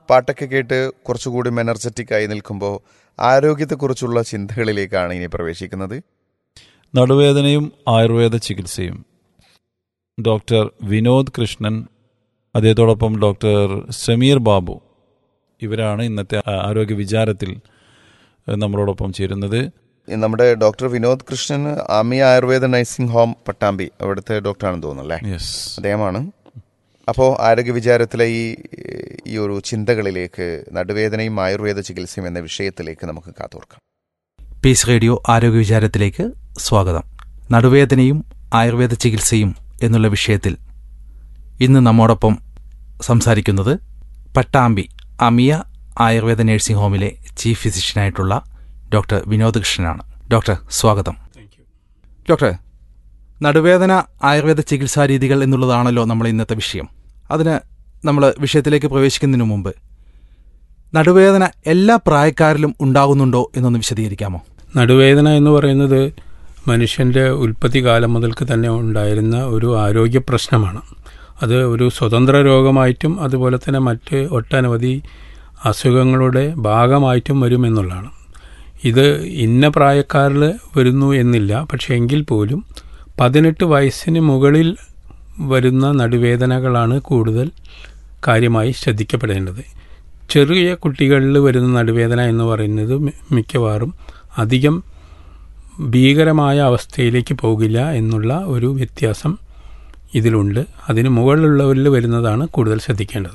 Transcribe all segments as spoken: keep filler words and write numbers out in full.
പാട്ടൊക്കെ കേട്ട് കുറച്ചുകൂടി എനർജറ്റിക് ആയി നിൽക്കുമ്പോൾ ആരോഗ്യത്തെക്കുറിച്ചുള്ള ചിന്തകളിലേക്കാണ് ഇനി പ്രവേശിക്കുന്നത്. നടുവേദനയും ആയുർവേദ ചികിത്സയും. ഡോക്ടർ വിനോദ് കൃഷ്ണൻ, അദ്ദേഹത്തോടൊപ്പം ഡോക്ടർ സമീർ ബാബു, ഇവരാണ് ഇന്നത്തെ ആരോഗ്യ വിചാരത്തിൽ നമ്മളോടൊപ്പം ചേരുന്നത്. നമ്മുടെ doctor Vinod Krishnan Amiya Ayurveda nursing home Pattambi അവിടുത്തെ ഡോക്ടറാണെന്ന് തോന്നുന്നു അല്ലേ? യെസ്, അദ്ദേഹമാണ്. അപ്പോൾ ആരോഗ്യ വിചാരത്തിലെ ഈ ഈ ഒരു ചിന്തകളിലേക്ക്, നടുവേദനയും ആയുർവേദ ചികിത്സയും എന്ന വിഷയത്തിലേക്ക് നമുക്ക് കാതോർക്കാം. പീസ് റേഡിയോ ആരോഗ്യ വിചാരത്തിലേക്ക് സ്വാഗതം. നടുവേദനയും ആയുർവേദ ചികിത്സയും എന്നുള്ള വിഷയത്തിൽ ഇന്ന് നമ്മോടൊപ്പം സംസാരിക്കുന്നത് Pattambi Amiya Ayurveda nursing ഹോമിലെ chief ഫിസിഷ്യനായിട്ടുള്ള doctor Vinod കൃഷ്ണനാണ്. Doctor, സ്വാഗതം. ഡോക്ടർ, നടുവേദന ആയുർവേദ ചികിത്സാ രീതികൾ എന്നുള്ളതാണല്ലോ നമ്മൾ ഇന്നത്തെ വിഷയം. അതിന് നമ്മൾ വിഷയത്തിലേക്ക് പ്രവേശിക്കുന്നതിന് മുമ്പ് നടുവേദന എല്ലാ പ്രായക്കാരിലും ഉണ്ടാകുന്നുണ്ടോ എന്നൊന്ന് വിശദീകരിക്കാമോ? നടുവേദന എന്ന് പറയുന്നത് മനുഷ്യൻ്റെ ഉൽപ്പത്തി കാലം മുതൽക്ക് തന്നെ ഉണ്ടായിരുന്ന ഒരു ആരോഗ്യ പ്രശ്നമാണ്. അത് ഒരു സ്വതന്ത്ര രോഗമായിട്ടും അതുപോലെ തന്നെ മറ്റ് ഒട്ടനവധി അസുഖങ്ങളുടെ ഭാഗമായിട്ടും വരുമെന്നുള്ളതാണ്. ഇത് ഇന്ന പ്രായക്കാരിൽ വരുന്നു എന്നില്ല. പക്ഷേ എങ്കിൽ പോലും പതിനെട്ട് വയസ്സിന് മുകളിൽ വരുന്ന നടുവേദനകളാണ് കൂടുതൽ കാര്യമായി ശ്രദ്ധിക്കപ്പെടേണ്ടത്. ചെറിയ കുട്ടികളിൽ വരുന്ന നടുവേദന എന്ന് പറയുന്നത് മിക്കവാറും അധികം ഭീകരമായ അവസ്ഥയിലേക്ക് പോകില്ല എന്നുള്ള ഒരു വ്യത്യാസം ഇതിലുണ്ട്. അതിന് മുകളിലുള്ളവരിൽ വരുന്നതാണ് കൂടുതൽ ശ്രദ്ധിക്കേണ്ടത്.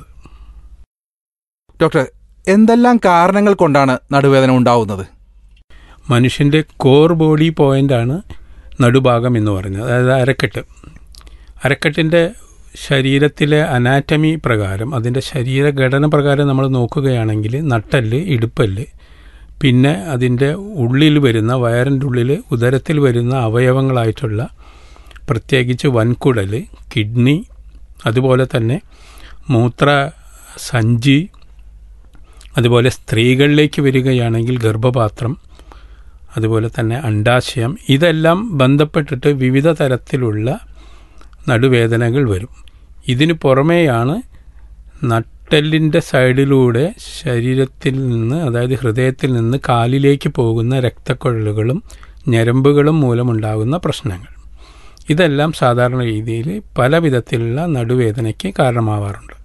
ഡോക്ടർ, എന്തെല്ലാം കാരണങ്ങൾ കൊണ്ടാണ് നടുവേദന ഉണ്ടാവുന്നത്? മനുഷ്യൻ്റെ കോർ ബോഡി പോയിൻ്റാണ് നടുഭാഗം എന്ന് പറയുന്നത്, അതായത് അരക്കെട്ട്. അരക്കെട്ടിൻ്റെ ശരീരത്തിലെ അനാറ്റമി പ്രകാരം, അതിൻ്റെ ശരീരഘടന പ്രകാരം നമ്മൾ നോക്കുകയാണെങ്കിൽ നട്ടെല്ല്, ഇടുപ്പല്ല്, പിന്നെ അതിൻ്റെ ഉള്ളിൽ വരുന്ന, വയറിൻ്റെ ഉള്ളിൽ ഉദരത്തിൽ വരുന്ന അവയവങ്ങളായിട്ടുള്ള പ്രത്യേകിച്ച് വൻകുടൽ, കിഡ്നി, അതുപോലെ തന്നെ മൂത്രസഞ്ചി, അതുപോലെ സ്ത്രീകളിലേക്ക് വരികയാണെങ്കിൽ ഗർഭപാത്രം, അതുപോലെ തന്നെ അണ്ഡാശയം, ഇതെല്ലാം ബന്ധപ്പെട്ടിട്ട് വിവിധ തരത്തിലുള്ള നടുവേദനകൾ വരും. ഇതിന് പുറമേയാണ് നട്ടെല്ലിൻ്റെ സൈഡിലൂടെ ശരീരത്തിൽ നിന്ന്, അതായത് ഹൃദയത്തിൽ നിന്ന് കാലിലേക്ക് പോകുന്ന രക്തക്കൊഴലുകളും ഞരമ്പുകളും മൂലമുണ്ടാകുന്ന പ്രശ്നങ്ങൾ. ഇതെല്ലാം സാധാരണ രീതിയിൽ പല വിധത്തിലുള്ള നടുവേദനയ്ക്ക് കാരണമാവാറുണ്ട്.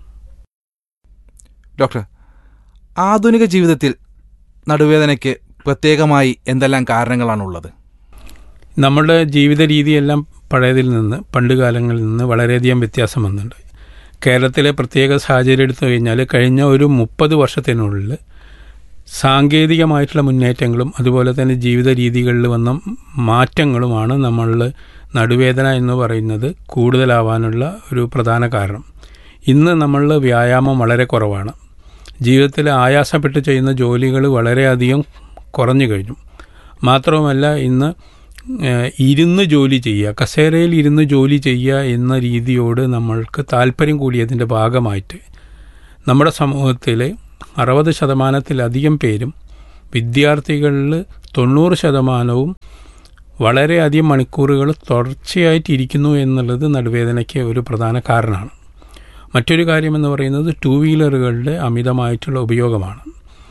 ഡോക്ടർ, ആധുനിക ജീവിതത്തിൽ നടുവേദനയ്ക്ക് പ്രത്യേകമായി എന്തെല്ലാം കാരണങ്ങളാണുള്ളത്? നമ്മുടെ ജീവിത രീതിയെല്ലാം പഴയതിൽ നിന്ന്, പണ്ട് കാലങ്ങളിൽ നിന്ന് വളരെയധികം വ്യത്യാസം വന്നിട്ടുണ്ട്. കേരളത്തിലെ പ്രത്യേക സാഹചര്യം എടുത്തു കഴിഞ്ഞാൽ കഴിഞ്ഞ ഒരു മുപ്പത് വർഷത്തിനുള്ളിൽ സാങ്കേതികമായിട്ടുള്ള മുന്നേറ്റങ്ങളും അതുപോലെ തന്നെ ജീവിത രീതികളിൽ വന്ന മാറ്റങ്ങളുമാണ് നമ്മളിൽ നടുവേദന എന്ന് പറയുന്നത് കൂടുതലാവാനുള്ള ഒരു പ്രധാന കാരണം. ഇന്ന് നമ്മളിൽ വ്യായാമം വളരെ കുറവാണ്. ജീവിതത്തിൽ ആയാസപ്പെട്ട് ചെയ്യുന്ന ജോലികൾ വളരെയധികം കുറഞ്ഞു കഴിഞ്ഞു. മാത്രവുമല്ല, ഇന്ന് ഇരുന്ന് ജോലി ചെയ്യുക, കസേരയിൽ ഇരുന്ന് ജോലി ചെയ്യുക എന്ന രീതിയോട് നമ്മൾക്ക് താല്പര്യം കൂടിയതിൻ്റെ ഭാഗമായിട്ട് നമ്മുടെ സമൂഹത്തിൽ അറുപത് ശതമാനത്തിലധികം പേരും, വിദ്യാർത്ഥികളിൽ തൊണ്ണൂറ് ശതമാനവും വളരെയധികം മണിക്കൂറുകൾ തുടർച്ചയായിട്ടിരിക്കുന്നു എന്നുള്ളത് നടുവേദനയ്ക്ക് ഒരു പ്രധാന കാരണമാണ്. മറ്റൊരു കാര്യമെന്ന് പറയുന്നത് ടൂ വീലറുകളുടെ അമിതമായിട്ടുള്ള ഉപയോഗമാണ്.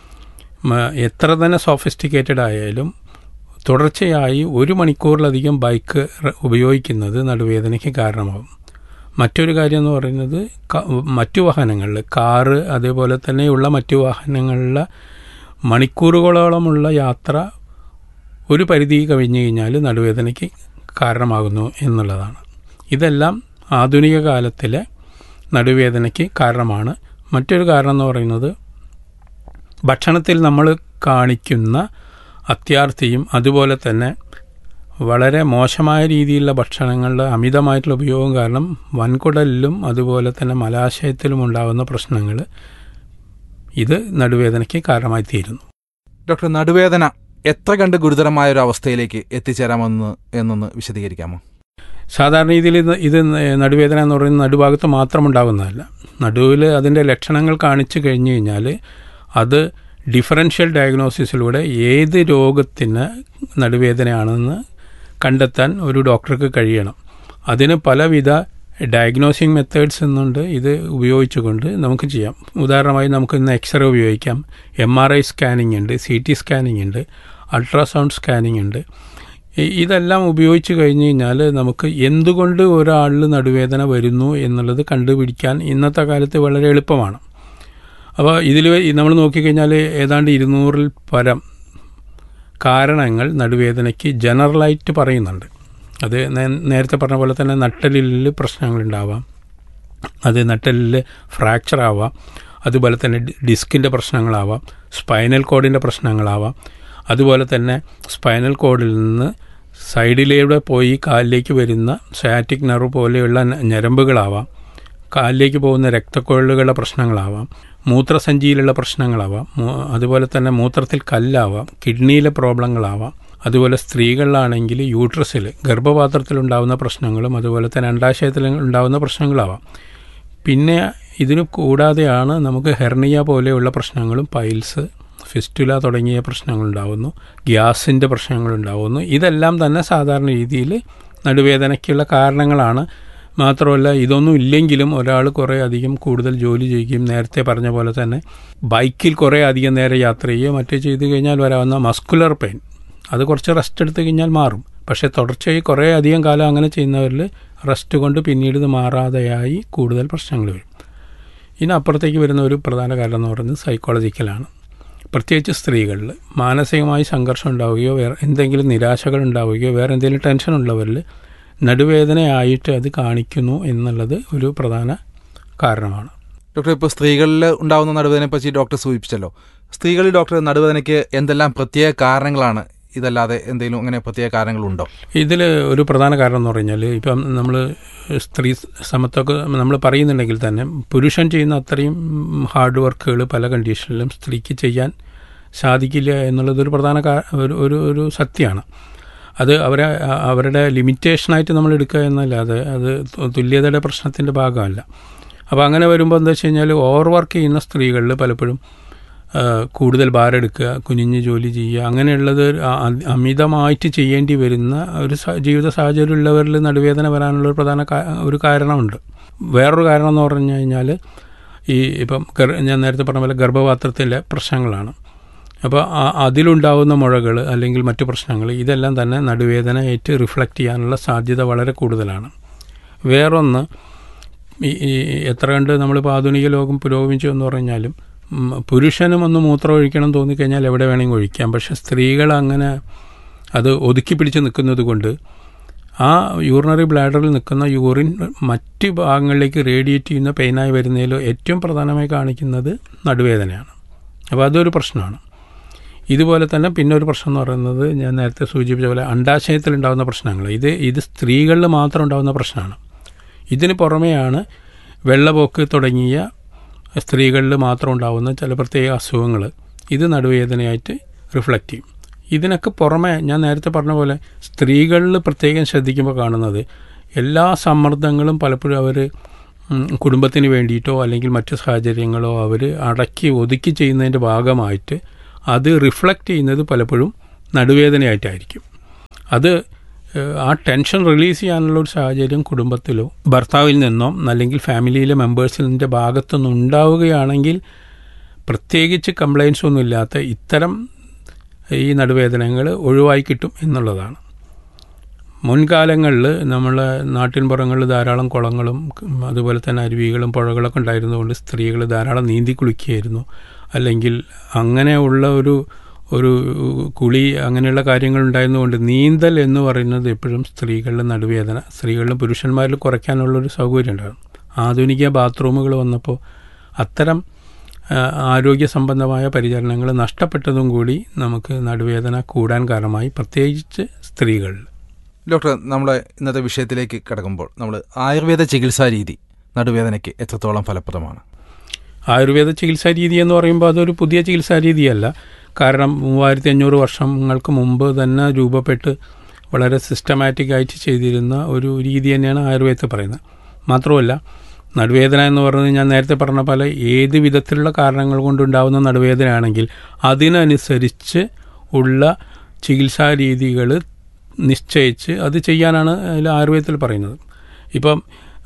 എത്ര തന്നെ സോഫിസ്റ്റിക്കേറ്റഡ് ആയാലും തുടർച്ചയായി ഒരു മണിക്കൂറിലധികം ബൈക്ക് ഉപയോഗിക്കുന്നത് നടുവേദനയ്ക്ക് കാരണമാകും. മറ്റൊരു കാര്യം എന്ന് പറയുന്നത് മറ്റു വാഹനങ്ങളിൽ, കാറ് അതേപോലെ തന്നെയുള്ള മറ്റു വാഹനങ്ങളിലെ മണിക്കൂറുകളോളമുള്ള യാത്ര ഒരു പരിധി കവിഞ്ഞു കഴിഞ്ഞാൽ നടുവേദനയ്ക്ക് കാരണമാകുന്നു എന്നുള്ളതാണ്. ഇതെല്ലാം ആധുനിക കാലത്തിലെ നടുവേദനയ്ക്ക് കാരണമാണ്. മറ്റൊരു കാരണം എന്ന് പറയുന്നത് ഭക്ഷണത്തിൽ നമ്മൾ കാണിക്കുന്ന അത്യാർത്തിയും അതുപോലെ തന്നെ വളരെ മോശമായ രീതിയിലുള്ള ഭക്ഷണങ്ങളുടെ അമിതമായിട്ടുള്ള ഉപയോഗം കാരണം വൻകുടലിലും അതുപോലെ തന്നെ മലാശയത്തിലും ഉണ്ടാകുന്ന പ്രശ്നങ്ങൾ ഇത് നടുവേദനയ്ക്ക് കാരണമായി തീരുന്നു. ഡോക്ടർ, നടുവേദന എത്ര കണ്ട് ഗുരുതരമായ ഒരു അവസ്ഥയിലേക്ക് എത്തിച്ചേരാമെന്ന് എന്നൊന്ന് വിശദീകരിക്കാമോ? സാധാരണ രീതിയിൽ ഇത് ഇത് നടുവേദന എന്ന് പറയുന്നത് നടുഭാഗത്ത് മാത്രം ഉണ്ടാകുന്നതല്ല. നടുവിൽ അതിൻ്റെ ലക്ഷണങ്ങൾ കാണിച്ചു കഴിഞ്ഞു കഴിഞ്ഞാൽ അത് ഡിഫറൻഷ്യൽ ഡയഗ്നോസിസിലൂടെ ഏത് രോഗത്തിന് നടുവേദനയാണെന്ന് കണ്ടെത്താൻ ഒരു ഡോക്ടർക്ക് കഴിയണം. അതിന് പലവിധ ഡയഗ്നോസിങ് മെത്തേഡ്സ് എന്നുണ്ട്. ഇത് ഉപയോഗിച്ചുകൊണ്ട് നമുക്ക് ചെയ്യാം. ഉദാഹരണമായി നമുക്ക് ഇന്ന് എക്സ്റേ ഉപയോഗിക്കാം, എം ആർ ഐ സ്കാനിങ് ഉണ്ട്, സി ടി സ്കാനിങ് ഉണ്ട്, അൾട്രാസൗണ്ട് സ്കാനിങ് ഉണ്ട്. ഇതെല്ലാം ഉപയോഗിച്ച് കഴിഞ്ഞ് കഴിഞ്ഞാൽ നമുക്ക് എന്തുകൊണ്ട് ഒരാളിൽ നടുവേദന വരുന്നു എന്നുള്ളത് കണ്ടുപിടിക്കാൻ ഇന്നത്തെ കാലത്ത് വളരെ എളുപ്പമാണ്. അപ്പോൾ ഇതിൽ നമ്മൾ നോക്കിക്കഴിഞ്ഞാൽ ഏതാണ്ട് ഇരുന്നൂറിൽ പരം കാരണങ്ങൾ നടുവേദനയ്ക്ക് ജനറലായിട്ട് പറയുന്നുണ്ട്. അത് നേരത്തെ പറഞ്ഞ പോലെ തന്നെ നട്ടെല്ലിൽ പ്രശ്നങ്ങളുണ്ടാവാം, അത് നട്ടെല്ലിൽ ഫ്രാക്ചർ ആവാം, അതുപോലെ തന്നെ ഡിസ്കിൻ്റെ പ്രശ്നങ്ങളാവാം, സ്പൈനൽ കോഡിൻ്റെ പ്രശ്നങ്ങളാവാം, അതുപോലെ തന്നെ സ്പൈനൽ കോഡിൽ നിന്ന് സൈഡിലൂടെ പോയി കാലിലേക്ക് വരുന്ന സയാറ്റിക് നെർവ് പോലെയുള്ള ഞരമ്പുകളാവാം, കാലിലേക്ക് പോകുന്ന രക്തക്കൊഴലുകളുടെ പ്രശ്നങ്ങളാവാം, മൂത്രസഞ്ചിയിലുള്ള പ്രശ്നങ്ങളാവാം, അതുപോലെ തന്നെ മൂത്രത്തിൽ കല്ലാവാം, കിഡ്നിയിലെ പ്രോബ്ലങ്ങളാവാം, അതുപോലെ സ്ത്രീകളിലാണെങ്കിൽ യൂട്രസിൽ ഗർഭപാത്രത്തിലുണ്ടാകുന്ന പ്രശ്നങ്ങളും അതുപോലെ തന്നെ അണ്ഡാശയത്തിൽ ഉണ്ടാകുന്ന പ്രശ്നങ്ങളാവാം. പിന്നെ ഇതിന് കൂടാതെയാണ് നമുക്ക് ഹെർണിയ പോലെയുള്ള പ്രശ്നങ്ങളും പൈൽസ്, ഫിസ്റ്റുല തുടങ്ങിയ പ്രശ്നങ്ങളുണ്ടാകുന്നു, ഗ്യാസിൻ്റെ പ്രശ്നങ്ങളുണ്ടാകുന്നു. ഇതെല്ലാം തന്നെ സാധാരണ രീതിയിൽ നടുവേദനയ്ക്കുള്ള കാരണങ്ങളാണ്. മാത്രമല്ല ഇതൊന്നും ഇല്ലെങ്കിലും ഒരാൾ കുറേ അധികം കൂടുതൽ ജോലി ചെയ്യുകയും നേരത്തെ പറഞ്ഞ പോലെ തന്നെ ബൈക്കിൽ കുറേ അധികം നേരം യാത്ര ചെയ്യുകയോ മറ്റേ ചെയ്ത് കഴിഞ്ഞാൽ വരാവുന്ന മസ്കുലർ പെയിൻ അത് കുറച്ച് റെസ്റ്റ് എടുത്ത് കഴിഞ്ഞാൽ മാറും. പക്ഷേ തുടർച്ചയായി കുറേ അധികം കാലം അങ്ങനെ ചെയ്യുന്നവരിൽ റെസ്റ്റ് കൊണ്ട് പിന്നീട് ഇത് മാറാതെയായി കൂടുതൽ പ്രശ്നങ്ങൾ വരും. ഇതിനപ്പുറത്തേക്ക് വരുന്ന ഒരു പ്രധാന കാരണം എന്ന് പറയുന്നത് സൈക്കോളജിക്കലാണ്. പ്രത്യേകിച്ച് സ്ത്രീകളിൽ മാനസികമായി സംഘർഷം ഉണ്ടാവുകയോ വേറെ എന്തെങ്കിലും നിരാശകൾ ഉണ്ടാവുകയോ വേറെ എന്തെങ്കിലും ടെൻഷൻ ഉള്ളവരിൽ നടുവേദനയായിട്ട് അത് കാണിക്കുന്നു എന്നുള്ളത് ഒരു പ്രധാന കാരണമാണ്. ഡോക്ടർ, ഇപ്പോൾ സ്ത്രീകളിൽ ഉണ്ടാകുന്ന നടുവേദനയെ പറ്റി ഡോക്ടർ സൂചിപ്പിച്ചല്ലോ. സ്ത്രീകളിൽ ഡോക്ടർ നടുവേദനയ്ക്ക് എന്തെല്ലാം പ്രത്യേക കാരണങ്ങളാണ്? ഇതല്ലാതെ എന്തെങ്കിലും അങ്ങനെ പ്രത്യേക കാരണങ്ങളുണ്ടോ? ഇതിൽ ഒരു പ്രധാന കാരണം എന്ന് പറഞ്ഞാൽ ഇപ്പം നമ്മൾ സ്ത്രീ സമത്വമൊക്കെ നമ്മൾ പറയുന്നുണ്ടെങ്കിൽ തന്നെ പുരുഷൻ ചെയ്യുന്ന അത്രയും ഹാർഡ് വർക്കുകൾ പല കണ്ടീഷനിലും സ്ത്രീക്ക് ചെയ്യാൻ സാധിക്കില്ല എന്നുള്ളതൊരു പ്രധാന ഒരു ഒരു ഒരു സത്യമാണ്. അത് അവരെ അവരുടെ ലിമിറ്റേഷനായിട്ട് നമ്മൾ എടുക്കുക എന്നല്ലാതെ അത് തുല്യതയുടെ പ്രശ്നത്തിൻ്റെ ഭാഗമല്ല. അപ്പോൾ അങ്ങനെ വരുമ്പോൾ എന്താ വെച്ച് കഴിഞ്ഞാൽ ഓവർ വർക്ക് ചെയ്യുന്ന സ്ത്രീകളിൽ പലപ്പോഴും കൂടുതൽ ഭാരെടുക്കുക, കുനിഞ്ഞ് ജോലി ചെയ്യുക, അങ്ങനെയുള്ളത് അമിതമായിട്ട് ചെയ്യേണ്ടി വരുന്ന ഒരു ജീവിത സാഹചര്യം ഉള്ളവരിൽ നടുവേദന വരാനുള്ള ഒരു പ്രധാന ഒരു കാരണമുണ്ട്. വേറൊരു കാരണം എന്ന് പറഞ്ഞു കഴിഞ്ഞാൽ ഈ ഇപ്പം ഞാൻ നേരത്തെ പറഞ്ഞ പോലെ ഗർഭപാത്രത്തിലെ പ്രശ്നങ്ങളാണ്. അപ്പോൾ അതിലുണ്ടാകുന്ന മുഴകൾ അല്ലെങ്കിൽ മറ്റു പ്രശ്നങ്ങൾ ഇതെല്ലാം തന്നെ നടുവേദനയായിട്ട് റിഫ്ലക്റ്റ് ചെയ്യാനുള്ള സാധ്യത വളരെ കൂടുതലാണ്. വേറൊന്ന് ഈ എത്ര കണ്ട് നമ്മളിപ്പോൾ ആധുനിക ലോകം പുരോഗമിച്ചു എന്ന് പറഞ്ഞാലും പുരുഷനും ഒന്ന് മൂത്രം ഒഴിക്കണം തോന്നിക്കഴിഞ്ഞാൽ എവിടെ വേണമെങ്കിൽ ഒഴിക്കാം. പക്ഷെ സ്ത്രീകൾ അങ്ങനെ അത് ഒതുക്കി പിടിച്ച് നിൽക്കുന്നത് കൊണ്ട് ആ യൂറിനറി ബ്ലാഡറിൽ നിൽക്കുന്ന യൂറിൻ മറ്റ് ഭാഗങ്ങളിലേക്ക് റേഡിയേറ്റ് ചെയ്യുന്ന പെയിനായി വരുന്നതിൽ ഏറ്റവും പ്രധാനമായി കാണിക്കുന്നത് നടുവേദനയാണ്. അപ്പോൾ അതൊരു പ്രശ്നമാണ്. ഇതുപോലെ തന്നെ പിന്നെ ഒരു പ്രശ്നം എന്ന് പറയുന്നത് ഞാൻ നേരത്തെ സൂചിപ്പിച്ച പോലെ അണ്ഡാശയത്തിലുണ്ടാകുന്ന പ്രശ്നങ്ങൾ. ഇത് ഇത് സ്ത്രീകളിൽ മാത്രം ഉണ്ടാകുന്ന പ്രശ്നമാണ്. ഇതിന് പുറമെയാണ് വെള്ളപ്പോക്ക് തുടങ്ങിയ സ്ത്രീകളിൽ മാത്രം ഉണ്ടാകുന്ന ചില പ്രത്യേക അസുഖങ്ങൾ. ഇത് നടുവേദനയായിട്ട് റിഫ്ലക്റ്റ് ചെയ്യും. ഇതിനൊക്കെ പുറമെ ഞാൻ നേരത്തെ പറഞ്ഞ പോലെ സ്ത്രീകളിൽ പ്രത്യേകം ശ്രദ്ധിക്കുമ്പോൾ കാണുന്നത് എല്ലാ സമ്മർദ്ദങ്ങളും പലപ്പോഴും അവർ കുടുംബത്തിന് വേണ്ടിയിട്ടോ അല്ലെങ്കിൽ മറ്റു സാഹചര്യങ്ങളോ അവർ അടക്കി ഒതുക്കി ചെയ്യുന്നതിൻ്റെ ഭാഗമായിട്ട് അത് റിഫ്ലക്റ്റ് ചെയ്യുന്നത് പലപ്പോഴും നടുവേദനയായിട്ടായിരിക്കും. അത് ആ ടെൻഷൻ റിലീസ് ചെയ്യാനുള്ള ഒരു സാഹചര്യം കുടുംബത്തിലോ ഭർത്താവിൽ നിന്നോ അല്ലെങ്കിൽ ഫാമിലിയിലെ മെമ്പേഴ്സിൻ്റെ ഭാഗത്തുനിന്ന് ഉണ്ടാവുകയാണെങ്കിൽ പ്രത്യേകിച്ച് കംപ്ലയിൻസ് ഒന്നും ഇല്ലാത്ത ഇത്തരം ഈ നടുവേദനകൾ ഒഴിവായി കിട്ടും എന്നുള്ളതാണ്. മുൻകാലങ്ങളിൽ നമ്മളെ നാട്ടിൻപുറങ്ങളിൽ ധാരാളം കുളങ്ങളും അതുപോലെ തന്നെ അരുവികളും പുഴകളൊക്കെ ഉണ്ടായിരുന്നതുകൊണ്ട് സ്ത്രീകൾ ധാരാളം നീന്തി കുളിക്കുകയായിരുന്നു. അല്ലെങ്കിൽ അങ്ങനെയുള്ള ഒരു ഒരു കുളി അങ്ങനെയുള്ള കാര്യങ്ങൾ ഉണ്ടായിരുന്നുകൊണ്ട് നീന്തൽ എന്ന് പറയുന്നത് എപ്പോഴും സ്ത്രീകളുടെ നടുവേദന സ്ത്രീകളിലും പുരുഷന്മാരിൽ കുറയ്ക്കാനുള്ളൊരു സൗകര്യം ഉണ്ടായിരുന്നു. ആധുനിക ബാത്റൂമുകൾ വന്നപ്പോൾ അത്തരം ആരോഗ്യ സംബന്ധമായ പരിചരണങ്ങൾ നഷ്ടപ്പെട്ടതും കൂടി നമുക്ക് നടുവേദന കൂടാൻ കാരണമായി, പ്രത്യേകിച്ച് സ്ത്രീകളിൽ. ഡോക്ടർ, നമ്മുടെ ഇന്നത്തെ വിഷയത്തിലേക്ക് കിടക്കുമ്പോൾ നമ്മൾ ആയുർവേദ ചികിത്സാ രീതി നടുവേദനയ്ക്ക് എത്രത്തോളം ഫലപ്രദമാണ്? ആയുർവേദ ചികിത്സാ രീതി എന്ന് പറയുമ്പോൾ അതൊരു പുതിയ ചികിത്സാ രീതിയല്ല. കാരണം മൂവായിരത്തി അഞ്ഞൂറ് വർഷങ്ങൾക്ക് മുമ്പ് തന്നെ രൂപപ്പെട്ട് വളരെ സിസ്റ്റമാറ്റിക് ആയിട്ട് ചെയ്തിരുന്ന ഒരു രീതി തന്നെയാണ് ആയുർവേദത്തിൽ പറയുന്നത്. മാത്രമല്ല നടുവേദന എന്ന് പറയുന്നത് ഞാൻ നേരത്തെ പറഞ്ഞ പോലെ ഏത് വിധത്തിലുള്ള കാരണങ്ങൾ കൊണ്ടുണ്ടാകുന്ന നടുവേദനയാണെങ്കിൽ അതിനനുസരിച്ച് ഉള്ള ചികിത്സാ രീതികൾ നിശ്ചയിച്ച് അത് ചെയ്യാനാണ് അതിൽ ആയുർവേദത്തിൽ പറയുന്നത്. ഇപ്പം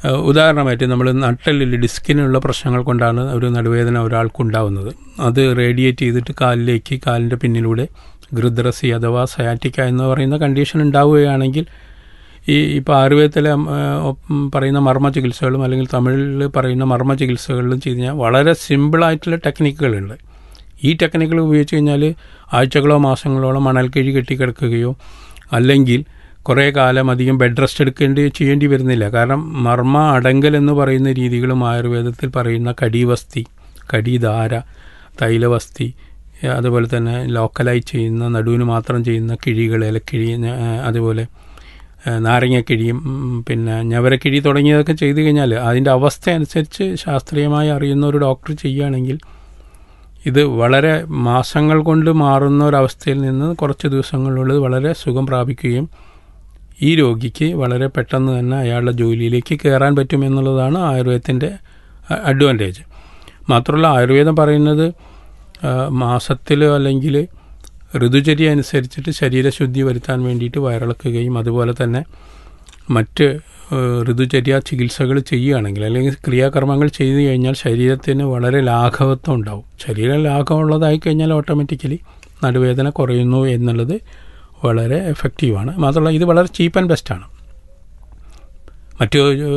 ഉദാഹരണമായിട്ട് നമ്മൾ നട്ടെല്ലിൽ ഡിസ്കിനുള്ള പ്രശ്നങ്ങൾ കൊണ്ടാണ് ഒരു നടുവേദന ഒരാൾക്കുണ്ടാവുന്നത്. അത് റേഡിയേറ്റ് ചെയ്തിട്ട് കാലിലേക്ക് കാലിൻ്റെ പിന്നിലൂടെ ഗൃദ്രസി അഥവാ സയാറ്റിക്ക എന്ന് പറയുന്ന കണ്ടീഷൻ ഉണ്ടാവുകയാണെങ്കിൽ ഈ ഇപ്പോൾ ആയുർവേദത്തിലെ പറയുന്ന മർമ്മ ചികിത്സകളും അല്ലെങ്കിൽ തമിഴിൽ പറയുന്ന മർമ്മ ചികിത്സകളിലും ചെയ്ത് കഴിഞ്ഞാൽ വളരെ സിമ്പിളായിട്ടുള്ള ടെക്നിക്കുകളുണ്ട്. ഈ ടെക്നിക്കുകൾ ഉപയോഗിച്ച് കഴിഞ്ഞാൽ ആഴ്ചകളോ മാസങ്ങളോളം മണൽക്കിഴി കെട്ടിക്കിടക്കുകയോ അല്ലെങ്കിൽ കുറേ കാലം അധികം ബെഡ് റെസ്റ്റ് എടുക്കേണ്ടി ചെയ്യേണ്ടി വരുന്നില്ല. കാരണം മർമ്മ അടങ്കൽ എന്ന് പറയുന്ന രീതികളും ആയുർവേദത്തിൽ പറയുന്ന കടിവസ്തി, കടിധാര, തൈലവസ്തി, അതുപോലെ തന്നെ ലോക്കലായി ചെയ്യുന്ന നടുവിന് മാത്രം ചെയ്യുന്ന കിഴികൾ, ഇലക്കിഴി, അതുപോലെ നാരങ്ങക്കിഴിയും പിന്നെ ഞവരക്കിഴി തുടങ്ങിയതൊക്കെ ചെയ്തു കഴിഞ്ഞാൽ അതിൻ്റെ അവസ്ഥ അനുസരിച്ച് ശാസ്ത്രീയമായി അറിയുന്ന ഒരു ഡോക്ടർ ചെയ്യുകയാണെങ്കിൽ ഇത് വളരെ മാസങ്ങൾ കൊണ്ട് മാറുന്ന ഒരവസ്ഥയിൽ നിന്ന് കുറച്ച് ദിവസങ്ങളിലുള്ളത് വളരെ സുഖം പ്രാപിക്കുകയും ഈ രോഗിക്ക് വളരെ പെട്ടെന്ന് തന്നെ അയാളുടെ ജോലിയിലേക്ക് കയറാൻ പറ്റുമെന്നുള്ളതാണ് ആയുർവേദത്തിൻ്റെ അഡ്വാൻറ്റേജ്. മാത്രമല്ല ആയുർവേദം പറയുന്നത് മാസത്തിൽ അല്ലെങ്കിൽ ഋതുചര്യ അനുസരിച്ചിട്ട് ശരീരശുദ്ധി വരുത്താൻ വേണ്ടിയിട്ട് വയറിളക്കുകയും അതുപോലെ തന്നെ മറ്റ് ഋതുചര്യ ചികിത്സകൾ ചെയ്യുകയാണെങ്കിൽ അല്ലെങ്കിൽ ക്രിയാകർമ്മങ്ങൾ ചെയ്തു കഴിഞ്ഞാൽ ശരീരത്തിന് വളരെ ലാഘവത്വം ഉണ്ടാവും. ശരീരം ലാഘവമുള്ളതായി കഴിഞ്ഞാൽ ഓട്ടോമാറ്റിക്കലി നടുവേദന കുറയുന്നു എന്നുള്ളത് വളരെ എഫക്റ്റീവാണ്. മാത്രമല്ല ഇത് വളരെ ചീപ്പ് ആൻഡ് ബെസ്റ്റാണ്. മറ്റു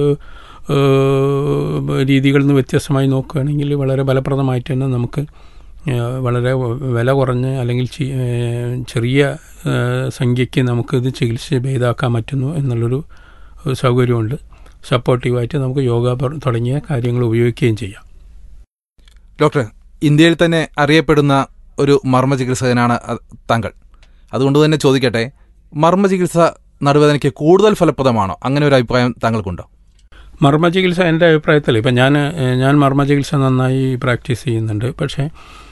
രീതികളിൽ നിന്ന് വ്യത്യസ്തമായി നോക്കുകയാണെങ്കിൽ വളരെ ഫലപ്രദമായിട്ട് തന്നെ നമുക്ക് വളരെ വില കുറഞ്ഞ് അല്ലെങ്കിൽ ചെറിയ സംഖ്യയ്ക്ക് നമുക്കിത് ചികിത്സ ഭേദമാക്കാൻ പറ്റുന്നു എന്നുള്ളൊരു സൗകര്യമുണ്ട്. സപ്പോർട്ടീവായിട്ട് നമുക്ക് യോഗ തുടങ്ങിയ കാര്യങ്ങൾ ഉപയോഗിക്കുകയും ചെയ്യാം. ഡോക്ടർ, ഇന്ത്യയിൽ തന്നെ അറിയപ്പെടുന്ന ഒരു മർമ്മ ചികിത്സകനാണ് താങ്കൾ. അതുകൊണ്ട് തന്നെ ചോദിക്കട്ടെ, മർമ്മ ചികിത്സ നടുവേദനയ്ക്ക് കൂടുതൽ ഫലപ്രദമാണോ? അങ്ങനെ ഒരു അഭിപ്രായം താങ്കൾക്കുണ്ടോ? മർമ്മ ചികിത്സ എൻ്റെ അഭിപ്രായത്തിൽ ഇപ്പം ഞാൻ ഞാൻ മർമ്മ ചികിത്സ നന്നായി പ്രാക്ടീസ് ചെയ്യുന്നുണ്ട്. പക്ഷേ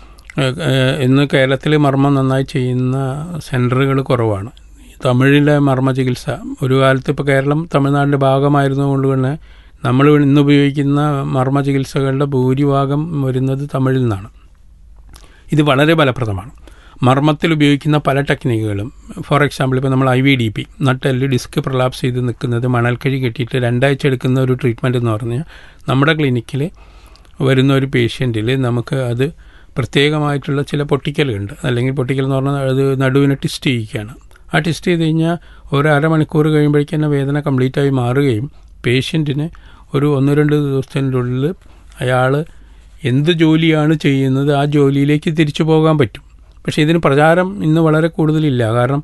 ഇന്ന് കേരളത്തിൽ മർമ്മം നന്നായി ചെയ്യുന്ന സെൻറ്ററുകൾ കുറവാണ്. തമിഴിലെ മർമ്മ ചികിത്സ ഒരു കാലത്ത് ഇപ്പോൾ കേരളം തമിഴ്നാടിൻ്റെ ഭാഗമായിരുന്നതുകൊണ്ട് തന്നെ നമ്മൾ ഇന്ന് ഉപയോഗിക്കുന്ന മർമ്മ ചികിത്സകളുടെ ഭൂരിഭാഗം വരുന്നത് തമിഴിൽ നിന്നാണ്. ഇത് വളരെ ഫലപ്രദമാണ്. മർമ്മത്തിൽ ഉപയോഗിക്കുന്ന പല ടെക്നിക്കുകളും, ഫോർ എക്സാമ്പിൾ ഇപ്പോൾ നമ്മൾ ഐ വി ഡി പി, നട്ടെല്ല് ഡിസ്ക് പ്രൊലാപ്സ് ചെയ്ത് നിൽക്കുന്നത് മണൽക്കഴി കെട്ടിയിട്ട് രണ്ടാഴ്ച എടുക്കുന്ന ഒരു ട്രീറ്റ്മെൻറ്റ് എന്ന് പറഞ്ഞാൽ നമ്മുടെ ക്ലിനിക്കിൽ വരുന്ന ഒരു പേഷ്യൻറ്റിൽ നമുക്ക് അത് പ്രത്യേകമായിട്ടുള്ള ചില പൊട്ടിക്കലുണ്ട്. അല്ലെങ്കിൽ പൊട്ടിക്കൽ എന്ന് പറഞ്ഞാൽ അത് നടുവിനെ ടിസ്റ്റ് ചെയ്യിക്കുകയാണ്. ആ ടിസ്റ്റ് ചെയ്ത് കഴിഞ്ഞാൽ ഒരു അരമണിക്കൂർ കഴിയുമ്പോഴേക്കും തന്നെ വേദന കംപ്ലീറ്റായി മാറുകയും പേഷ്യൻറ്റിന് ഒരു ഒന്ന് രണ്ട് ദിവസത്തിൻ്റെ ഉള്ളിൽ അയാൾ എന്ത് ജോലിയാണ് ചെയ്യുന്നത് ആ ജോലിയിലേക്ക് തിരിച്ചു പോകാൻ പറ്റും. പക്ഷേ ഇതിന് പ്രചാരം ഇന്ന് വളരെ കൂടുതലില്ല. കാരണം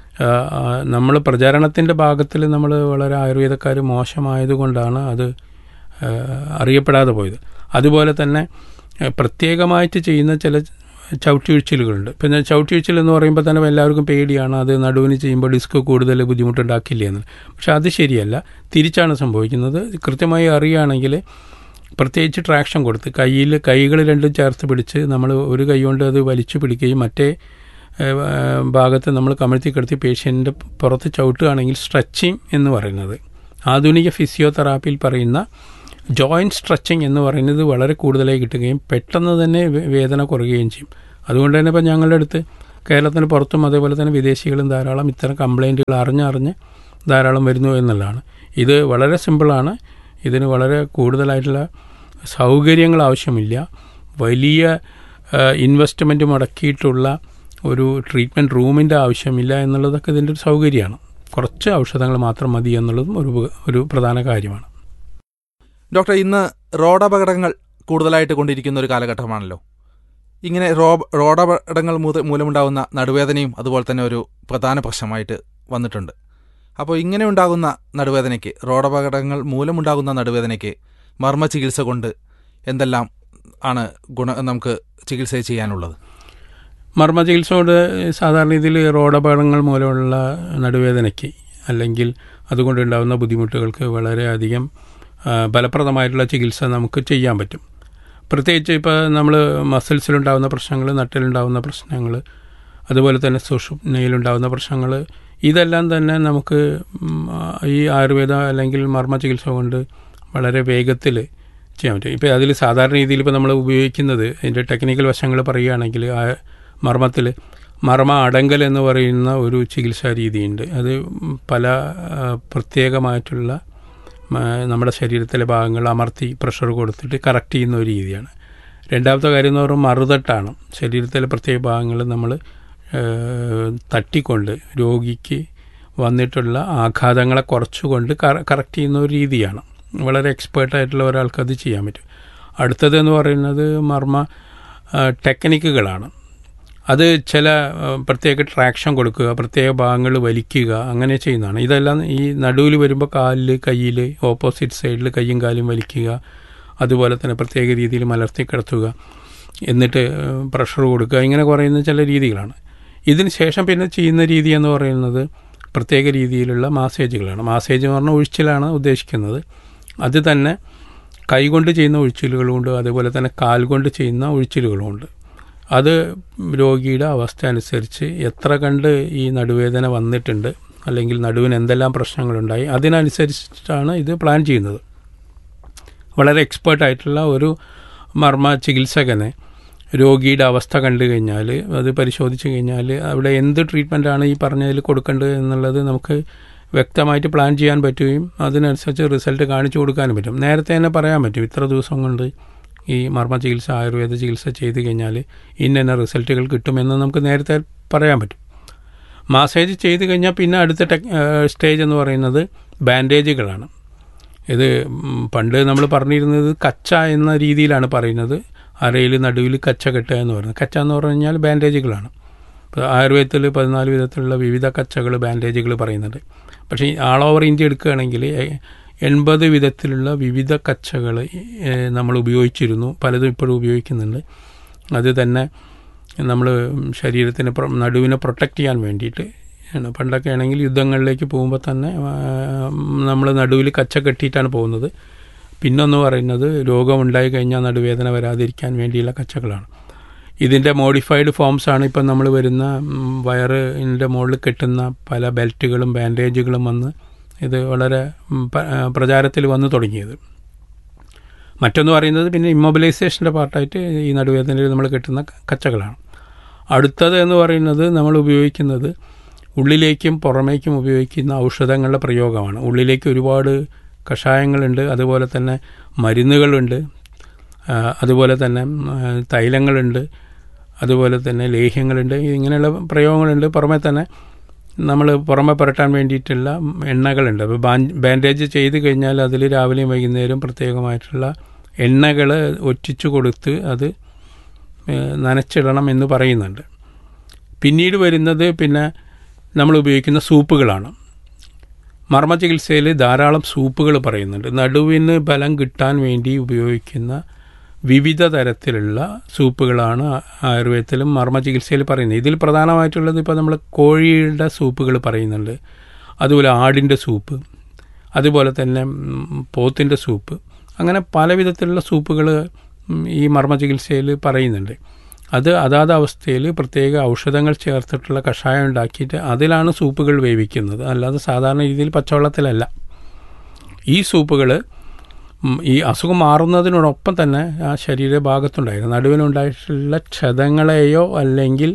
നമ്മൾ പ്രചാരണത്തിൻ്റെ ഭാഗത്തിൽ നമ്മൾ വളരെ ആയുർവേദക്കാർ മോശമായതുകൊണ്ടാണ് അത് അറിയപ്പെടാതെ പോയത്. അതുപോലെ തന്നെ പ്രത്യേകമായിട്ട് ചെയ്യുന്ന ചില ചവിട്ടിവീഴ്ചലുകളുണ്ട്. പിന്നെ ചവിട്ടിവീഴ്ചൽ എന്ന് പറയുമ്പോൾ തന്നെ എല്ലാവർക്കും പേടിയാണ്, അത് നടുവിന് ചെയ്യുമ്പോൾ ഡിസ്ക് കൂടുതൽ ബുദ്ധിമുട്ടുണ്ടാക്കില്ല എന്ന്. പക്ഷെ അത് ശരിയല്ല, തിരിച്ചാണ് സംഭവിക്കുന്നത്. കൃത്യമായി അറിയുകയാണെങ്കിൽ പ്രത്യേകിച്ച് ട്രാക്ഷൻ കൊടുത്ത് കയ്യിൽ കൈകൾ രണ്ടും ചേർത്ത് പിടിച്ച് നമ്മൾ ഒരു കൈ കൊണ്ട് അത് വലിച്ചു പിടിക്കുകയും മറ്റേ ഭാഗത്ത് നമ്മൾ കമഴ്ത്തി കിടത്തി പേഷ്യൻ്റെ പുറത്ത് ചവിട്ടുകയാണെങ്കിൽ സ്ട്രെച്ചിങ് എന്ന് പറയുന്നത് ആധുനിക ഫിസിയോതെറാപ്പിയിൽ പറയുന്ന ജോയിൻറ്റ് സ്ട്രെച്ചിങ് എന്ന് പറയുന്നത് വളരെ കൂടുതലായി കിട്ടുകയും പെട്ടെന്ന് തന്നെ വേദന കുറയുകയും ചെയ്യും. അതുകൊണ്ട് തന്നെ ഇപ്പോൾ ഞങ്ങളുടെ അടുത്ത് കേരളത്തിന് പുറത്തും അതേപോലെ തന്നെ വിദേശികളും ധാരാളം ഇത്തരം കംപ്ലയിൻറ്റുകൾ അറിഞ്ഞറിഞ്ഞ് ധാരാളം വരുന്നു എന്നുള്ളതാണ്. ഇത് വളരെ സിമ്പിളാണ്. ഇതിന് വളരെ കൂടുതലായിട്ടുള്ള സൗകര്യങ്ങൾ ആവശ്യമില്ല. വലിയ ഇൻവെസ്റ്റ്മെൻറ്റ് മുടക്കിയിട്ടുള്ള ഒരു ട്രീറ്റ്മെൻറ്റ് റൂമിൻ്റെ ആവശ്യമില്ല എന്നുള്ളതൊക്കെ ഇതിൻ്റെ ഒരു സൗകര്യമാണ്. കുറച്ച് ഔഷധങ്ങൾ മാത്രം മതി എന്നുള്ളതും ഒരു ഒരു പ്രധാന കാര്യമാണ്. ഡോക്ടർ, ഇന്ന് റോഡപകടങ്ങൾ കൂടുതലായിട്ട് കൊണ്ടിരിക്കുന്ന ഒരു കാലഘട്ടമാണല്ലോ. ഇങ്ങനെ റോ റോഡപകടങ്ങൾ മൂലമുണ്ടാകുന്ന നടുവേദനയും അതുപോലെ തന്നെ ഒരു പ്രധാന പ്രശ്നമായിട്ട് വന്നിട്ടുണ്ട്. അപ്പോൾ ഇങ്ങനെ ഉണ്ടാകുന്ന നടുവേദനയ്ക്ക്, റോഡപകടങ്ങൾ മൂലമുണ്ടാകുന്ന നടുവേദനയ്ക്ക് മർമ്മ ചികിത്സ കൊണ്ട് എന്തെല്ലാം ആണ് ഗുണ നമുക്ക് ചികിത്സ ചെയ്യാനുള്ളത്? മർമ്മ ചികിത്സ കൊണ്ട് സാധാരണ രീതിയിൽ റോഡപകടങ്ങൾ മൂലമുള്ള നടുവേദനയ്ക്ക് അല്ലെങ്കിൽ അതുകൊണ്ടുണ്ടാകുന്ന ബുദ്ധിമുട്ടുകൾക്ക് വളരെയധികം ഫലപ്രദമായിട്ടുള്ള ചികിത്സ നമുക്ക് ചെയ്യാൻ പറ്റും. പ്രത്യേകിച്ച് ഇപ്പോൾ നമ്മൾ മസിൽസിലുണ്ടാകുന്ന പ്രശ്നങ്ങൾ, നട്ടിലുണ്ടാകുന്ന പ്രശ്നങ്ങൾ, അതുപോലെ തന്നെ സുഷുമ്നയിലുണ്ടാകുന്ന പ്രശ്നങ്ങൾ, ഇതെല്ലാം തന്നെ നമുക്ക് ഈ ആയുർവേദ അല്ലെങ്കിൽ മർമ്മ ചികിത്സ കൊണ്ട് വളരെ വേഗത്തിൽ ചെയ്യാൻ പറ്റും. ഇപ്പോൾ അതിൽ സാധാരണ രീതിയിൽ ഇപ്പോൾ നമ്മൾ ഉപയോഗിക്കുന്നത് അതിൻ്റെ ടെക്നിക്കൽ വശങ്ങൾ പറയുകയാണെങ്കിൽ മർമ്മത്തിൽ മർമ്മ അടങ്കൽ എന്ന് പറയുന്ന ഒരു ചികിത്സാ രീതിയുണ്ട്. അത് പല പ്രത്യേകമായിട്ടുള്ള നമ്മുടെ ശരീരത്തിലെ ഭാഗങ്ങൾ അമർത്തി പ്രഷർ കൊടുത്തിട്ട് കറക്റ്റ് ചെയ്യുന്ന ഒരു രീതിയാണ്. രണ്ടാമത്തെ കാര്യം എന്ന് പറയുമ്പോൾ മറുതട്ടാണ്. ശരീരത്തിലെ പ്രത്യേക ഭാഗങ്ങൾ നമ്മൾ തട്ടിക്കൊണ്ട് രോഗിക്ക് വന്നിട്ടുള്ള ആഘാതങ്ങളെ കുറച്ചുകൊണ്ട് കറക്റ്റ് ചെയ്യുന്ന ഒരു രീതിയാണ്. വളരെ എക്സ്പേർട്ടായിട്ടുള്ള ഒരാൾക്ക് അത് ചെയ്യാൻ പറ്റും. അടുത്തതെന്ന് പറയുന്നത് മർമ്മ ടെക്നിക്കുകളാണ്. അത് ചില പ്രത്യേക ട്രാക്ഷൻ കൊടുക്കുക, പ്രത്യേക ഭാഗങ്ങൾ വലിക്കുക, അങ്ങനെ ചെയ്യുന്നതാണ്. ഇതെല്ലാം ഈ നടുവിൽ വരുമ്പോൾ കാലിൽ കയ്യിൽ ഓപ്പോസിറ്റ് സൈഡിൽ കയ്യും കാലും വലിക്കുക, അതുപോലെ തന്നെ പ്രത്യേക രീതിയിൽ മലർത്തി കിടത്തുക, എന്നിട്ട് പ്രഷർ കൊടുക്കുക, ഇങ്ങനെ പറയുന്ന ചില രീതികളാണ്. ഇതിന് ശേഷം പിന്നെ ചെയ്യുന്ന രീതി എന്ന് പറയുന്നത് പ്രത്യേക രീതിയിലുള്ള മാസേജുകളാണ്. മാസേജ് എന്ന് പറഞ്ഞാൽ ഒഴിച്ചിലാണ് ഉദ്ദേശിക്കുന്നത്. അത് തന്നെ കൈകൊണ്ട് ചെയ്യുന്ന ഒഴിച്ചിലുകളുമുണ്ട്, അതുപോലെ തന്നെ കാൽ കൊണ്ട് ചെയ്യുന്ന ഒഴിച്ചിലുകളുമുണ്ട്. അത് രോഗിയുടെ അവസ്ഥ അനുസരിച്ച് എത്ര കണ്ട് ഈ നടുവേദന വന്നിട്ടുണ്ട്, അല്ലെങ്കിൽ നടുവിന് എന്തെല്ലാം പ്രശ്നങ്ങളുണ്ടായി, അതിനനുസരിച്ചിട്ടാണ് ഇത് പ്ലാൻ ചെയ്യുന്നത്. വളരെ എക്സ്പേർട്ടായിട്ടുള്ള ഒരു മർമ്മ ചികിത്സകനെ രോഗിയുടെ അവസ്ഥ കണ്ടു കഴിഞ്ഞാൽ, അത് പരിശോധിച്ച് കഴിഞ്ഞാൽ അവിടെ എന്ത് ട്രീറ്റ്മെൻറ്റാണ് ഈ പറഞ്ഞതിൽ കൊടുക്കേണ്ടത് എന്നുള്ളത് നമുക്ക് വ്യക്തമായിട്ട് പ്ലാൻ ചെയ്യാൻ പറ്റുകയും അതിനനുസരിച്ച് റിസൾട്ട് കാണിച്ചു കൊടുക്കാനും പറ്റും. നേരത്തെ തന്നെ പറയാൻ പറ്റും, ഇത്ര ദിവസം കൊണ്ട് ഈ മർമ്മ ചികിത്സ ആയുർവേദ ചികിത്സ ചെയ്ത് കഴിഞ്ഞാൽ ഇന്ന റിസൾട്ടുകൾ കിട്ടുമെന്ന് നമുക്ക് നേരത്തെ പറയാൻ പറ്റും. മാസേജ് ചെയ്ത് കഴിഞ്ഞാൽ പിന്നെ അടുത്ത ടെക് സ്റ്റേജ് എന്ന് പറയുന്നത് ബാൻഡേജുകളാണ്. ഇത് പണ്ട് നമ്മൾ പറഞ്ഞിരുന്നത് കച്ച എന്ന രീതിയിലാണ് പറയുന്നത്. അരയിൽ നടുവിൽ കച്ച കെട്ടുക എന്ന് പറയുന്നത്. കച്ച എന്ന് പറഞ്ഞു കഴിഞ്ഞാൽ ബാൻഡേജുകളാണ്. ഇപ്പോൾ ആയുർവേദത്തിൽ പതിനാല് വിധത്തിലുള്ള വിവിധ കച്ചകൾ ബാൻഡേജുകൾ പറയുന്നുണ്ട്. പക്ഷേ ആൾ ഓവർ ഇന്ത്യ എടുക്കുകയാണെങ്കിൽ എൺപത് വിധത്തിലുള്ള വിവിധ കച്ചകൾ നമ്മൾ ഉപയോഗിച്ചിരുന്നു. പലതും ഇപ്പോഴും ഉപയോഗിക്കുന്നുണ്ട്. അത് തന്നെ നമ്മൾ ശരീരത്തിന് നടുവിനെ പ്രൊട്ടക്റ്റ് ചെയ്യാൻ വേണ്ടിയിട്ട് ആണ്. പണ്ടൊക്കെ ആണെങ്കിൽ യുദ്ധങ്ങളിലേക്ക് പോകുമ്പോൾ തന്നെ നമ്മൾ നടുവിൽ കച്ച കെട്ടിയിട്ടാണ് പോകുന്നത്. പിന്നൊന്ന് പറയുന്നത് രോഗമുണ്ടായി കഴിഞ്ഞാൽ നടുവേദന വരാതിരിക്കാൻ വേണ്ടിയുള്ള കച്ചകളാണ്. ഇതിൻ്റെ മോഡിഫൈഡ് ഫോംസാണ് ഇപ്പം നമ്മൾ വരുന്ന വയറിൻ്റെ മുകളിൽ കെട്ടുന്ന പല ബെൽറ്റുകളും ബാൻഡേജുകളും വന്ന് ഇത് വളരെ പ്രചാരത്തിൽ വന്നു തുടങ്ങിയത്. മറ്റൊന്ന് പറയുന്നത് പിന്നെ ഇമ്മൊബിലൈസേഷൻ്റെ പാർട്ടായിട്ട് ഈ നടുവേദനയിൽ നമ്മൾ കെട്ടുന്ന കച്ചകളാണ്. അടുത്തത് എന്ന് പറയുന്നത് നമ്മൾ ഉപയോഗിക്കുന്നത് ഉള്ളിലേക്കും പുറമേക്കും ഉപയോഗിക്കുന്ന ഔഷധങ്ങളുടെ പ്രയോഗമാണ്. ഉള്ളിലേക്ക് ഒരുപാട് കഷായങ്ങളുണ്ട്, അതുപോലെ തന്നെ മരുന്നുകളുണ്ട്, അതുപോലെ തന്നെ തൈലങ്ങളുണ്ട്, അതുപോലെ തന്നെ ലേഹ്യങ്ങളുണ്ട്, ഇങ്ങനെയുള്ള പ്രയോഗങ്ങളുണ്ട്. പുറമേ തന്നെ നമ്മൾ പുറമെ പുരട്ടാൻ വേണ്ടിയിട്ടുള്ള എണ്ണകളുണ്ട്. അപ്പോൾ ബാൻഡേജ് ചെയ്ത് കഴിഞ്ഞാൽ അതിൽ രാവിലെയും വൈകുന്നേരം പ്രത്യേകമായിട്ടുള്ള എണ്ണകൾ ഒറ്റിച്ചു കൊടുത്ത് അത് നനച്ചിടണം എന്ന് പറയുന്നുണ്ട്. പിന്നീട് വരുന്നത് പിന്നെ നമ്മൾ ഉപയോഗിക്കുന്ന സൂപ്പുകളാണ്. മർമ്മ ചികിത്സയിൽ ധാരാളം സൂപ്പുകൾ പറയുന്നുണ്ട്. നടുവിന് ബലം കിട്ടാൻ വേണ്ടി ഉപയോഗിക്കുന്ന വിവിധ തരത്തിലുള്ള സൂപ്പുകളാണ് ആയുർവേദത്തിലും മർമ്മ ചികിത്സയിൽ പറയുന്നത്. ഇതിൽ പ്രധാനമായിട്ടുള്ളത് ഇപ്പോൾ നമ്മൾ കോഴിയുടെ സൂപ്പുകൾ പറയുന്നുണ്ട്, അതുപോലെ ആടിൻ്റെ സൂപ്പ്, അതുപോലെ തന്നെ പോത്തിൻ്റെ സൂപ്പ്, അങ്ങനെ പല വിധത്തിലുള്ള സൂപ്പുകൾ ഈ മർമ്മ ചികിത്സയിൽ പറയുന്നുണ്ട്. അത് അതാത് അവസ്ഥയിൽ പ്രത്യേക ഔഷധങ്ങൾ ചേർത്തിട്ടുള്ള കഷായം ഉണ്ടാക്കിയിട്ട് അതിലാണ് സൂപ്പുകൾ വേവിക്കുന്നത്, അല്ലാതെ സാധാരണ രീതിയിൽ പച്ചവെള്ളത്തിലല്ല. ഈ സൂപ്പുകൾ ഈ അസുഖം മാറുന്നതിനോടൊപ്പം തന്നെ ആ ശരീരഭാഗത്തുണ്ടായിരുന്നു നടുവിനുണ്ടായിട്ടുള്ള ക്ഷതങ്ങളെയോ അല്ലെങ്കിൽ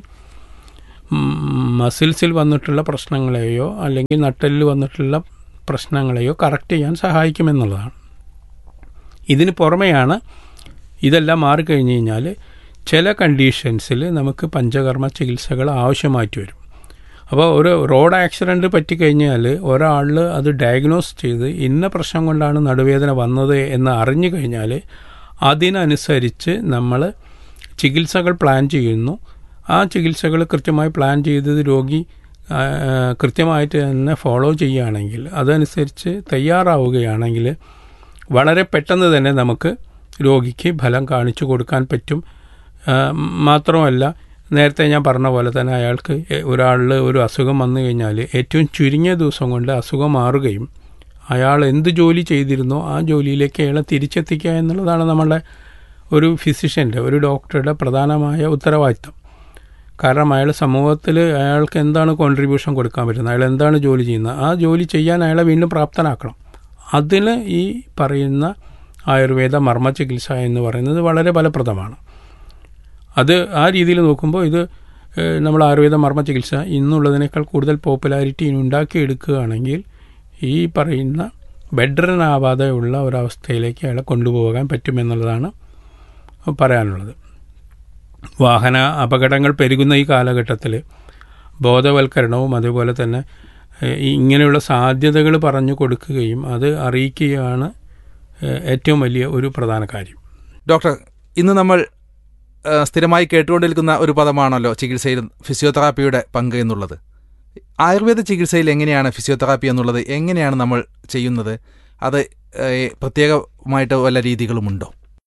മസിൽസിൽ വന്നിട്ടുള്ള പ്രശ്നങ്ങളെയോ അല്ലെങ്കിൽ നട്ടെല്ലിൽ വന്നിട്ടുള്ള പ്രശ്നങ്ങളെയോ കറക്റ്റ് ചെയ്യാൻ സഹായിക്കുമെന്നുള്ളതാണ്. ഇതിന് പുറമെയാണ് ഇതെല്ലാം മാറിക്കഴിഞ്ഞ് കഴിഞ്ഞാൽ ചില കണ്ടീഷൻസിൽ നമുക്ക് പഞ്ചകർമ്മ ചികിത്സകൾ ആവശ്യമായിട്ട് വരും. അപ്പോൾ ഒരു റോഡ് ആക്സിഡൻറ്റ് പറ്റിക്കഴിഞ്ഞാൽ ഒരാളിൽ അത് ഡയഗ്നോസ് ചെയ്ത് ഇന്ന പ്രശ്നം കൊണ്ടാണ് നടുവേദന വന്നത് എന്ന് അറിഞ്ഞു കഴിഞ്ഞാൽ അതിനനുസരിച്ച് നമ്മൾ ചികിത്സകൾ പ്ലാൻ ചെയ്യുന്നു. ആ ചികിത്സകൾ കൃത്യമായി പ്ലാൻ ചെയ്തത് രോഗി കൃത്യമായിട്ട് തന്നെ ഫോളോ ചെയ്യുകയാണെങ്കിൽ, അതനുസരിച്ച് തയ്യാറാവുകയാണെങ്കിൽ വളരെ പെട്ടെന്ന് തന്നെ നമുക്ക് രോഗിക്ക് ഫലം കാണിച്ചു കൊടുക്കാൻ പറ്റും. മാത്രമല്ല, നേരത്തെ ഞാൻ പറഞ്ഞ പോലെ തന്നെ അയാൾക്ക് ഒരാളിൽ ഒരു അസുഖം വന്നു കഴിഞ്ഞാൽ ഏറ്റവും ചുരുങ്ങിയ ദിവസം കൊണ്ട് അസുഖം മാറുകയും അയാൾ എന്ത് ജോലി ചെയ്തിരുന്നോ ആ ജോലിയിലേക്ക് അയാളെ തിരിച്ചെത്തിക്കുക എന്നുള്ളതാണ് നമ്മളുടെ ഒരു ഫിസിഷ്യൻ്റെ, ഒരു ഡോക്ടറുടെ പ്രധാനമായ ഉത്തരവാദിത്തം. കാരണം അയാൾ സമൂഹത്തിൽ അയാൾക്ക് എന്താണ് കോൺട്രിബ്യൂഷൻ കൊടുക്കാൻ പറ്റുന്നത്, അയാൾ എന്താണ് ജോലി ചെയ്യുന്നത്, ആ ജോലി ചെയ്യാൻ അയാളെ വീണ്ടും പ്രാപ്തനാക്കണം. അതിന് ഈ പറയുന്ന ആയുർവേദ മർമ്മ ചികിത്സ എന്ന് പറയുന്നത് വളരെ ഫലപ്രദമാണ്. അത് ആ രീതിയിൽ നോക്കുമ്പോൾ ഇത് നമ്മൾ ആയുർവേദ മർമ്മ ചികിത്സ ഇന്നുള്ളതിനേക്കാൾ കൂടുതൽ പോപ്പുലാരിറ്റി ഉണ്ടാക്കിയെടുക്കുകയാണെങ്കിൽ ഈ പറയുന്ന ബെഡ് റിൻ ആവാതെ ഉള്ള ഒരവസ്ഥയിലേക്ക് അയാളെ കൊണ്ടുപോകാൻ പറ്റുമെന്നുള്ളതാണ് പറയാനുള്ളത്. വാഹന അപകടങ്ങൾ പെരുകുന്ന ഈ കാലഘട്ടത്തിൽ ബോധവൽക്കരണവും അതുപോലെ തന്നെ ഇങ്ങനെയുള്ള സാധ്യതകൾ പറഞ്ഞു കൊടുക്കുകയും അത് അറിയിക്കുകയാണ് ഏറ്റവും വലിയ ഒരു പ്രധാന കാര്യം. ഡോക്ടർ, ഇന്ന് നമ്മൾ സ്ഥിരമായി കേട്ടുകൊണ്ടിരിക്കുന്ന ഒരു പദമാണല്ലോ ചികിത്സയിൽ ഫിസിയോതെറാപ്പിയുടെ പങ്ക് എന്നുള്ളത്. ആയുർവേദ ചികിത്സയിൽ എങ്ങനെയാണ് ഫിസിയോതെറാപ്പി എന്നുള്ളത്, എങ്ങനെയാണ് നമ്മൾ ചെയ്യുന്നത്? അത് പ്രത്യേകമായിട്ട് വല്ല രീതികളുമുണ്ടോ?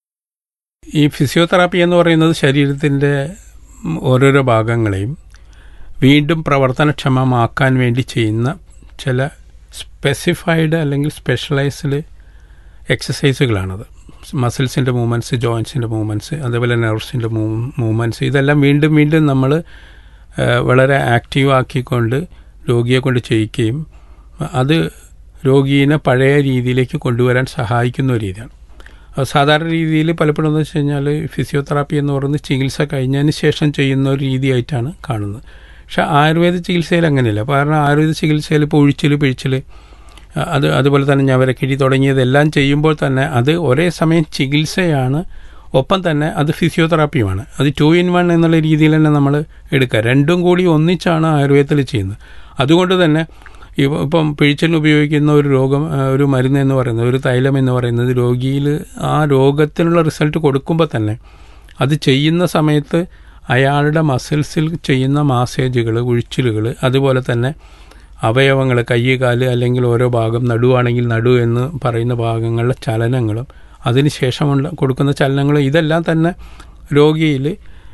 ഈ ഫിസിയോതെറാപ്പി എന്ന് പറയുന്നത് ശരീരത്തിൻ്റെ ഓരോരോ ഭാഗങ്ങളെയും വീണ്ടും പ്രവർത്തനക്ഷമമാക്കാൻ വേണ്ടി ചെയ്യുന്ന ചില സ്പെസിഫൈഡ് അല്ലെങ്കിൽ സ്പെഷ്യലൈസ്ഡ് എക്സസൈസുകളാണത്. മസിൽസിൻ്റെ മൂവ്മെൻറ്റ്സ്, ജോയിൻസിൻ്റെ മൂവ്മെൻറ്റ്സ്, അതേപോലെ നെർവ്സിൻ്റെ മൂവ്മെൻറ്റ്സ്, ഇതെല്ലാം വീണ്ടും വീണ്ടും നമ്മൾ വളരെ ആക്റ്റീവ് ആക്കിക്കൊണ്ട് രോഗിയെ കൊണ്ട് ചെയ്യിക്കുകയും അത് രോഗീനെ പഴയ രീതിയിലേക്ക് കൊണ്ടുവരാൻ സഹായിക്കുന്ന ഒരു രീതിയാണ്. സാധാരണ രീതിയിൽ പലപ്പോഴും എന്ന് വെച്ച് കഴിഞ്ഞാൽ ഫിസിയോതെറാപ്പി എന്ന് പറയുന്നത് ചികിത്സ കഴിഞ്ഞതിന് ശേഷം ചെയ്യുന്ന ഒരു രീതിയായിട്ടാണ് കാണുന്നത്. പക്ഷേ ആയുർവേദ ചികിത്സയിൽ അങ്ങനെയല്ല. കാരണം ആയുർവേദ ചികിത്സയിൽ ഇപ്പോൾ ഒഴിച്ചിൽ പിഴിച്ചിൽ അത് അതുപോലെ തന്നെ ഞവരക്കിഴി തുടങ്ങിയതെല്ലാം ചെയ്യുമ്പോൾ തന്നെ അത് ഒരേ സമയം ചികിത്സയാണ്, ഒപ്പം തന്നെ അത് ഫിസിയോതെറാപ്പിയുമാണ്. അത് ടു ഇൻ വൺ എന്നുള്ള രീതിയിൽ തന്നെ നമ്മൾ എടുക്കുക. രണ്ടും കൂടി ഒന്നിച്ചാണ് ആയുർവേദത്തിൽ ചെയ്യുന്നത്. അതുകൊണ്ട് തന്നെ ഇപ്പം പിഴിച്ചിലിന് ഉപയോഗിക്കുന്ന ഒരു രോഗം ഒരു മരുന്ന് എന്ന് പറയുന്നത്, ഒരു തൈലം എന്ന് പറയുന്നത് രോഗിയിൽ ആ രോഗത്തിനുള്ള റിസൾട്ട് കൊടുക്കുമ്പോൾ തന്നെ അത് ചെയ്യുന്ന സമയത്ത് അയാളുടെ മസിൽസിൽ ചെയ്യുന്ന മാസേജുകൾ, ഉഴിച്ചിലുകൾ, അതുപോലെ തന്നെ അവയവങ്ങൾ, കൈ, കാല് അല്ലെങ്കിൽ ഓരോ ഭാഗം, നടുവാണെങ്കിൽ നടു എന്ന് പറയുന്ന ഭാഗങ്ങളിലെ ചലനങ്ങളും അതിന് ശേഷമുള്ള കൊടുക്കുന്ന ചലനങ്ങളും ഇതെല്ലാം തന്നെ രോഗിയിൽ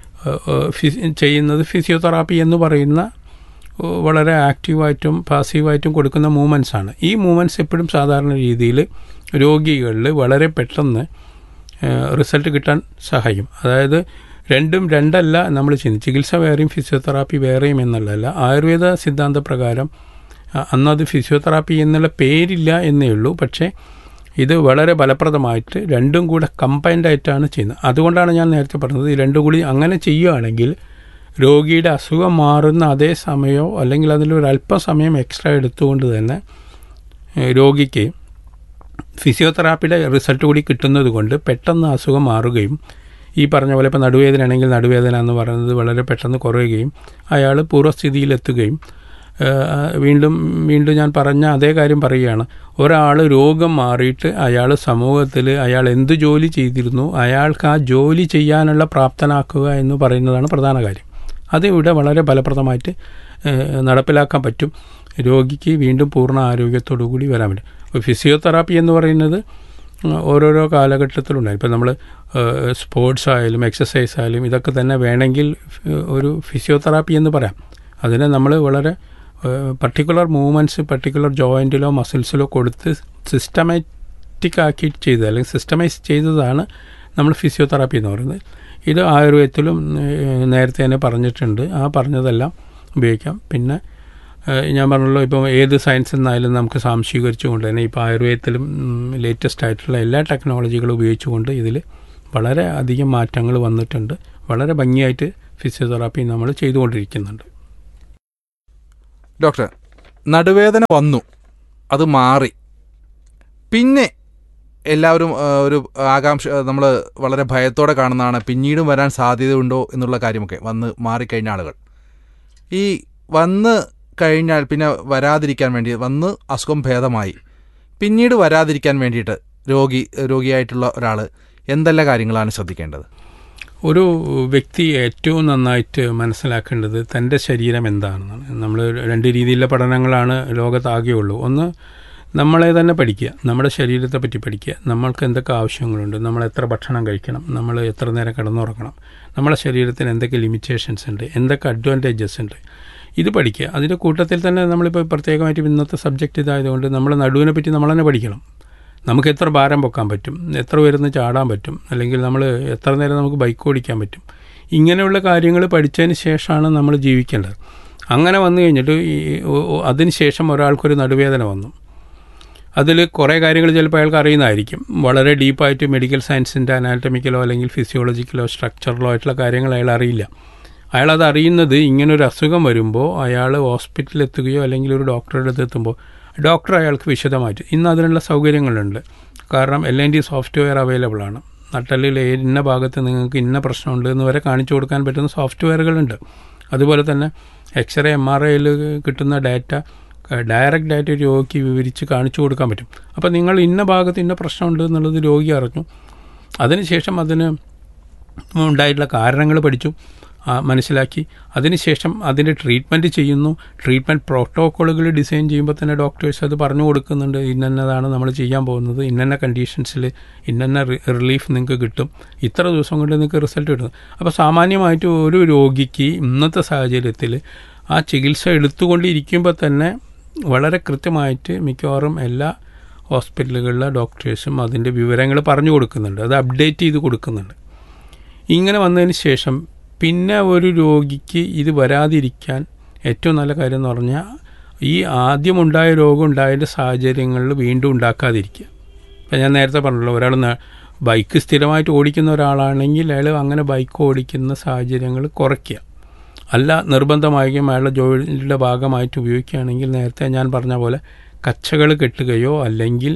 ചെയ്യുന്നത് ഫിസിയോതെറാപ്പി എന്ന് പറയുന്ന വളരെ ആക്റ്റീവായിട്ടും പാസീവായിട്ടും കൊടുക്കുന്ന മൂവ്മെൻറ്റ്സാണ്. ഈ മൂവ്മെൻറ്റ്സ് എപ്പോഴും സാധാരണ രീതിയിൽ രോഗികളിൽ വളരെ പെട്ടെന്ന് റിസൾട്ട് കിട്ടാൻ സഹായിക്കും. അതായത് രണ്ടും രണ്ടല്ല നമ്മൾ ചെയ്യുന്നത്. ചികിത്സ വേറെയും ഫിസിയോതെറാപ്പി വേറെയും എന്നുള്ളതല്ല. ആയുർവേദ സിദ്ധാന്ത പ്രകാരം അന്നത് ഫിസിയോതെറാപ്പി എന്നുള്ള പേരില്ല എന്നേ ഉള്ളൂ. പക്ഷേ ഇത് വളരെ ഫലപ്രദമായിട്ട് രണ്ടും കൂടെ കമ്പൈൻഡായിട്ടാണ് ചെയ്യുന്നത്. അതുകൊണ്ടാണ് ഞാൻ നേരത്തെ പറഞ്ഞത്, ഈ രണ്ടും കൂടി അങ്ങനെ ചെയ്യുകയാണെങ്കിൽ രോഗിയുടെ അസുഖം മാറുന്ന അതേ സമയമോ അല്ലെങ്കിൽ അതിലൊരു അല്പസമയം എക്സ്ട്രാ എടുത്തുകൊണ്ട് തന്നെ രോഗിക്ക് ഫിസിയോതെറാപ്പിയുടെ റിസൾട്ട് കൂടി കിട്ടുന്നത് കൊണ്ട് പെട്ടെന്ന് അസുഖം മാറുകയും ഈ പറഞ്ഞ പോലെ ഇപ്പോൾ നടുവേദന ആണെങ്കിൽ നടുവേദന എന്ന് പറയുന്നത് വളരെ പെട്ടെന്ന് കുറയുകയും അയാൾ പൂർവ്വസ്ഥിതിയിലെത്തുകയും വീണ്ടും വീണ്ടും ഞാൻ പറഞ്ഞ അതേ കാര്യം പറയുകയാണ്. ഒരാൾ രോഗം മാറിയിട്ട് അയാൾ സമൂഹത്തിൽ അയാൾ എന്ത് ജോലി ചെയ്തിരുന്നു അയാൾക്ക് ആ ജോലി ചെയ്യാനുള്ള പ്രാപ്തനാക്കുക എന്ന് പറയുന്നതാണ് പ്രധാന കാര്യം. അത് ഇവിടെ വളരെ ഫലപ്രദമായിട്ട് നടപ്പിലാക്കാൻ പറ്റും. രോഗിക്ക് വീണ്ടും പൂർണ്ണ ആരോഗ്യത്തോടു കൂടി വരാൻ പറ്റും. ഫിസിയോതെറാപ്പി എന്ന് പറയുന്നത് ഓരോരോ കാലഘട്ടത്തിലുണ്ടായി. ഇപ്പോൾ നമ്മൾ സ്പോർട്സ് ആയാലും എക്സസൈസ് ആയാലും ഇതൊക്കെ തന്നെ വേണമെങ്കിൽ ഒരു ഫിസിയോതെറാപ്പി എന്ന് പറയാം. അതിനെ നമ്മൾ വളരെ പർട്ടിക്കുലർ മൂവ്മെൻറ്റ്സ് പർട്ടിക്കുലർ ജോയിൻറ്റിലോ മസിൽസിലോ കൊടുത്ത് സിസ്റ്റമാറ്റിക് ആക്കി ചെയ്തത് അല്ലെങ്കിൽ സിസ്റ്റമൈസ് ചെയ്തതാണ് നമ്മൾ ഫിസിയോതെറാപ്പി എന്ന് പറയുന്നത്. ഇത് ആയുർവേദത്തിലും നേരത്തെ തന്നെ പറഞ്ഞിട്ടുണ്ട്. ആ പറഞ്ഞതെല്ലാം ഉപയോഗിക്കാം. പിന്നെ ഞാൻ പറഞ്ഞല്ലോ, ഇപ്പോൾ ഏത് സയൻസിൽ നിന്നായാലും നമുക്ക് സാംശീകരിച്ചുകൊണ്ട് തന്നെ ഇപ്പോൾ ആയുർവേദത്തിലും ലേറ്റസ്റ്റ് ആയിട്ടുള്ള എല്ലാ ടെക്നോളജികളും ഉപയോഗിച്ചുകൊണ്ട് ഇതിൽ വളരെ അധികം മാറ്റങ്ങൾ വന്നിട്ടുണ്ട്. വളരെ ഭംഗിയായിട്ട് ഫിസിയോതെറാപ്പി നമ്മൾ ചെയ്തുകൊണ്ടിരിക്കുന്നുണ്ട്. ഡോക്ടർ, നടുവേദന വന്നു, അത് മാറി, പിന്നെ എല്ലാവരും ഒരു ആകാംക്ഷ, നമ്മൾ വളരെ ഭയത്തോടെ കാണുന്നതാണ് പിന്നീടും വരാൻ സാധ്യതയുണ്ടോ എന്നുള്ള കാര്യമൊക്കെ. വന്ന് മാറിക്കഴിഞ്ഞ ആളുകൾ ഈ വന്ന് കഴിഞ്ഞാൽ പിന്നെ വരാതിരിക്കാൻ വേണ്ടി, വന്ന് അസുഖം ഭേദമായി പിന്നീട് വരാതിരിക്കാൻ വേണ്ടിയിട്ട് രോഗി രോഗിയായിട്ടുള്ള ഒരാൾ എന്തെല്ലാം കാര്യങ്ങളാണ് ശ്രദ്ധിക്കേണ്ടത്? ഒരു വ്യക്തി ഏറ്റവും നന്നായിട്ട് മനസ്സിലാക്കേണ്ടത് തൻ്റെ ശരീരം എന്താണെന്നാണ്. നമ്മൾ രണ്ട് രീതിയിലുള്ള പഠനങ്ങളാണ് ലോകത്താകെയുള്ളൂ. ഒന്ന്, നമ്മളെ തന്നെ പഠിക്കുക, നമ്മുടെ ശരീരത്തെ പറ്റി പഠിക്കുക. നമ്മൾക്ക് എന്തൊക്കെ ആവശ്യങ്ങളുണ്ട്, നമ്മൾ എത്ര ഭക്ഷണം കഴിക്കണം, നമ്മൾ എത്ര നേരം കിടന്നുറങ്ങണം, നമ്മുടെ ശരീരത്തിന് എന്തൊക്കെ ലിമിറ്റേഷൻസ് ഉണ്ട്, എന്തൊക്കെ അഡ്വാൻറ്റേജസ് ഉണ്ട്, ഇത് പഠിക്കുക. അതിൻ്റെ കൂട്ടത്തിൽ തന്നെ നമ്മളിപ്പോൾ പ്രത്യേകമായിട്ട് ഇന്നത്തെ സബ്ജക്റ്റ് ഇതായതുകൊണ്ട് നമ്മൾ നടുവിനെ പറ്റി നമ്മൾ തന്നെ പഠിക്കണം. നമുക്ക് എത്ര ഭാരം പൊക്കാൻ പറ്റും, എത്ര ഉയർന്ന് ചാടാൻ പറ്റും, അല്ലെങ്കിൽ നമ്മൾ എത്ര നേരം നമുക്ക് ബൈക്ക് ഓടിക്കാൻ പറ്റും, ഇങ്ങനെയുള്ള കാര്യങ്ങൾ പഠിച്ചതിന് ശേഷമാണ് നമ്മൾ ജീവിക്കേണ്ടത്. അങ്ങനെ വന്നു കഴിഞ്ഞിട്ട് ഈ അതിന് ശേഷം ഒരാൾക്കൊരു നടുവേദന വന്നു, അതിൽ കുറേ കാര്യങ്ങൾ ചിലപ്പോൾ അയാൾക്ക് അറിയുന്നതായിരിക്കും. വളരെ ഡീപ്പായിട്ട് മെഡിക്കൽ സയൻസിൻ്റെ അനാറ്റമിക്കലോ അല്ലെങ്കിൽ ഫിസിയോളജിക്കലോ സ്ട്രക്ചറലോ ആയിട്ടുള്ള കാര്യങ്ങൾ അയാൾ അറിയില്ല. അയാളത് അറിയുന്നത് ഇങ്ങനൊരു അസുഖം വരുമ്പോൾ അയാൾ ഹോസ്പിറ്റലിൽ എത്തുകയോ അല്ലെങ്കിൽ ഒരു ഡോക്ടറുടെ അടുത്ത് എത്തുമ്പോൾ ഡോക്ടർ അയാൾക്ക് വിശദമായിട്ട് ഇന്ന് അതിനുള്ള സൗകര്യങ്ങളുണ്ട്. കാരണം L N D software available ആണ്. നട്ടലിൽ ഇന്ന ഭാഗത്ത് നിങ്ങൾക്ക് ഇന്ന പ്രശ്നമുണ്ട് എന്ന് വരെ കാണിച്ചു കൊടുക്കാൻ പറ്റുന്ന സോഫ്റ്റ്വെയറുകളുണ്ട്. അതുപോലെ തന്നെ എക്സ്റേ എം ആർ ഐയിൽ കിട്ടുന്ന ഡാറ്റ ഡയറക്റ്റ് ഡാറ്റ രോഗിക്ക് വിവരിച്ച് കാണിച്ചു കൊടുക്കാൻ പറ്റും. അപ്പോൾ നിങ്ങൾ ഇന്ന ഭാഗത്ത് ഇന്ന പ്രശ്നമുണ്ട് എന്നുള്ളത് രോഗി അറിഞ്ഞു. അതിനുശേഷം അതിന് ഉണ്ടായിട്ടുള്ള കാരണങ്ങൾ പഠിച്ചു, മനസ്സിലാക്കി. അതിനുശേഷം അതിൻ്റെ ട്രീറ്റ്മെൻറ്റ് ചെയ്യുന്നു. ട്രീറ്റ്മെൻറ്റ് പ്രോട്ടോക്കോളുകൾ ഡിസൈൻ ചെയ്യുമ്പോൾ തന്നെ ഡോക്ടേഴ്സ് അത് പറഞ്ഞു കൊടുക്കുന്നുണ്ട്. ഇന്നതാണ് നമ്മൾ ചെയ്യാൻ പോകുന്നത്, ഇന്ന കണ്ടീഷൻസിൽ ഇന്ന റിലീഫ് നിങ്ങൾക്ക് കിട്ടും, ഇത്ര ദിവസം കൊണ്ട് നിങ്ങൾക്ക് റിസൾട്ട് കിട്ടും. അപ്പോൾ സാമാന്യമായിട്ട് ഒരു രോഗിക്ക് ഇന്നത്തെ സാഹചര്യത്തിൽ ആ ചികിത്സ എടുത്തുകൊണ്ടിരിക്കുമ്പോൾ തന്നെ വളരെ കൃത്യമായിട്ട് മിക്കവാറും എല്ലാ ഹോസ്പിറ്റലുകളിലെ ഡോക്ടേഴ്സും അതിൻ്റെ വിവരങ്ങൾ പറഞ്ഞു കൊടുക്കുന്നുണ്ട്, അത് അപ്ഡേറ്റ് ചെയ്ത് കൊടുക്കുന്നുണ്ട്. ഇങ്ങനെ വന്നതിന് ശേഷം പിന്നെ ഒരു രോഗിക്ക് ഇത് വരാതിരിക്കാൻ ഏറ്റവും നല്ല കാര്യം എന്ന് പറഞ്ഞാൽ ഈ ആദ്യമുണ്ടായ രോഗം ഉണ്ടായതിൻ്റെ സാഹചര്യങ്ങളിൽ വീണ്ടും ഉണ്ടാക്കാതിരിക്കുക. ഇപ്പം ഞാൻ നേരത്തെ പറഞ്ഞല്ലോ, ഒരാൾ ബൈക്ക് സ്ഥിരമായിട്ട് ഓടിക്കുന്ന ഒരാളാണെങ്കിൽ അയാൾ അങ്ങനെ ബൈക്ക് ഓടിക്കുന്ന സാഹചര്യങ്ങൾ കുറയ്ക്കുക. അല്ല നിർബന്ധമായും അയാളുടെ ജോലിയുടെ ഭാഗമായിട്ട് ഉപയോഗിക്കുകയാണെങ്കിൽ നേരത്തെ ഞാൻ പറഞ്ഞ പോലെ കച്ചകൾ കെട്ടുകയോ അല്ലെങ്കിൽ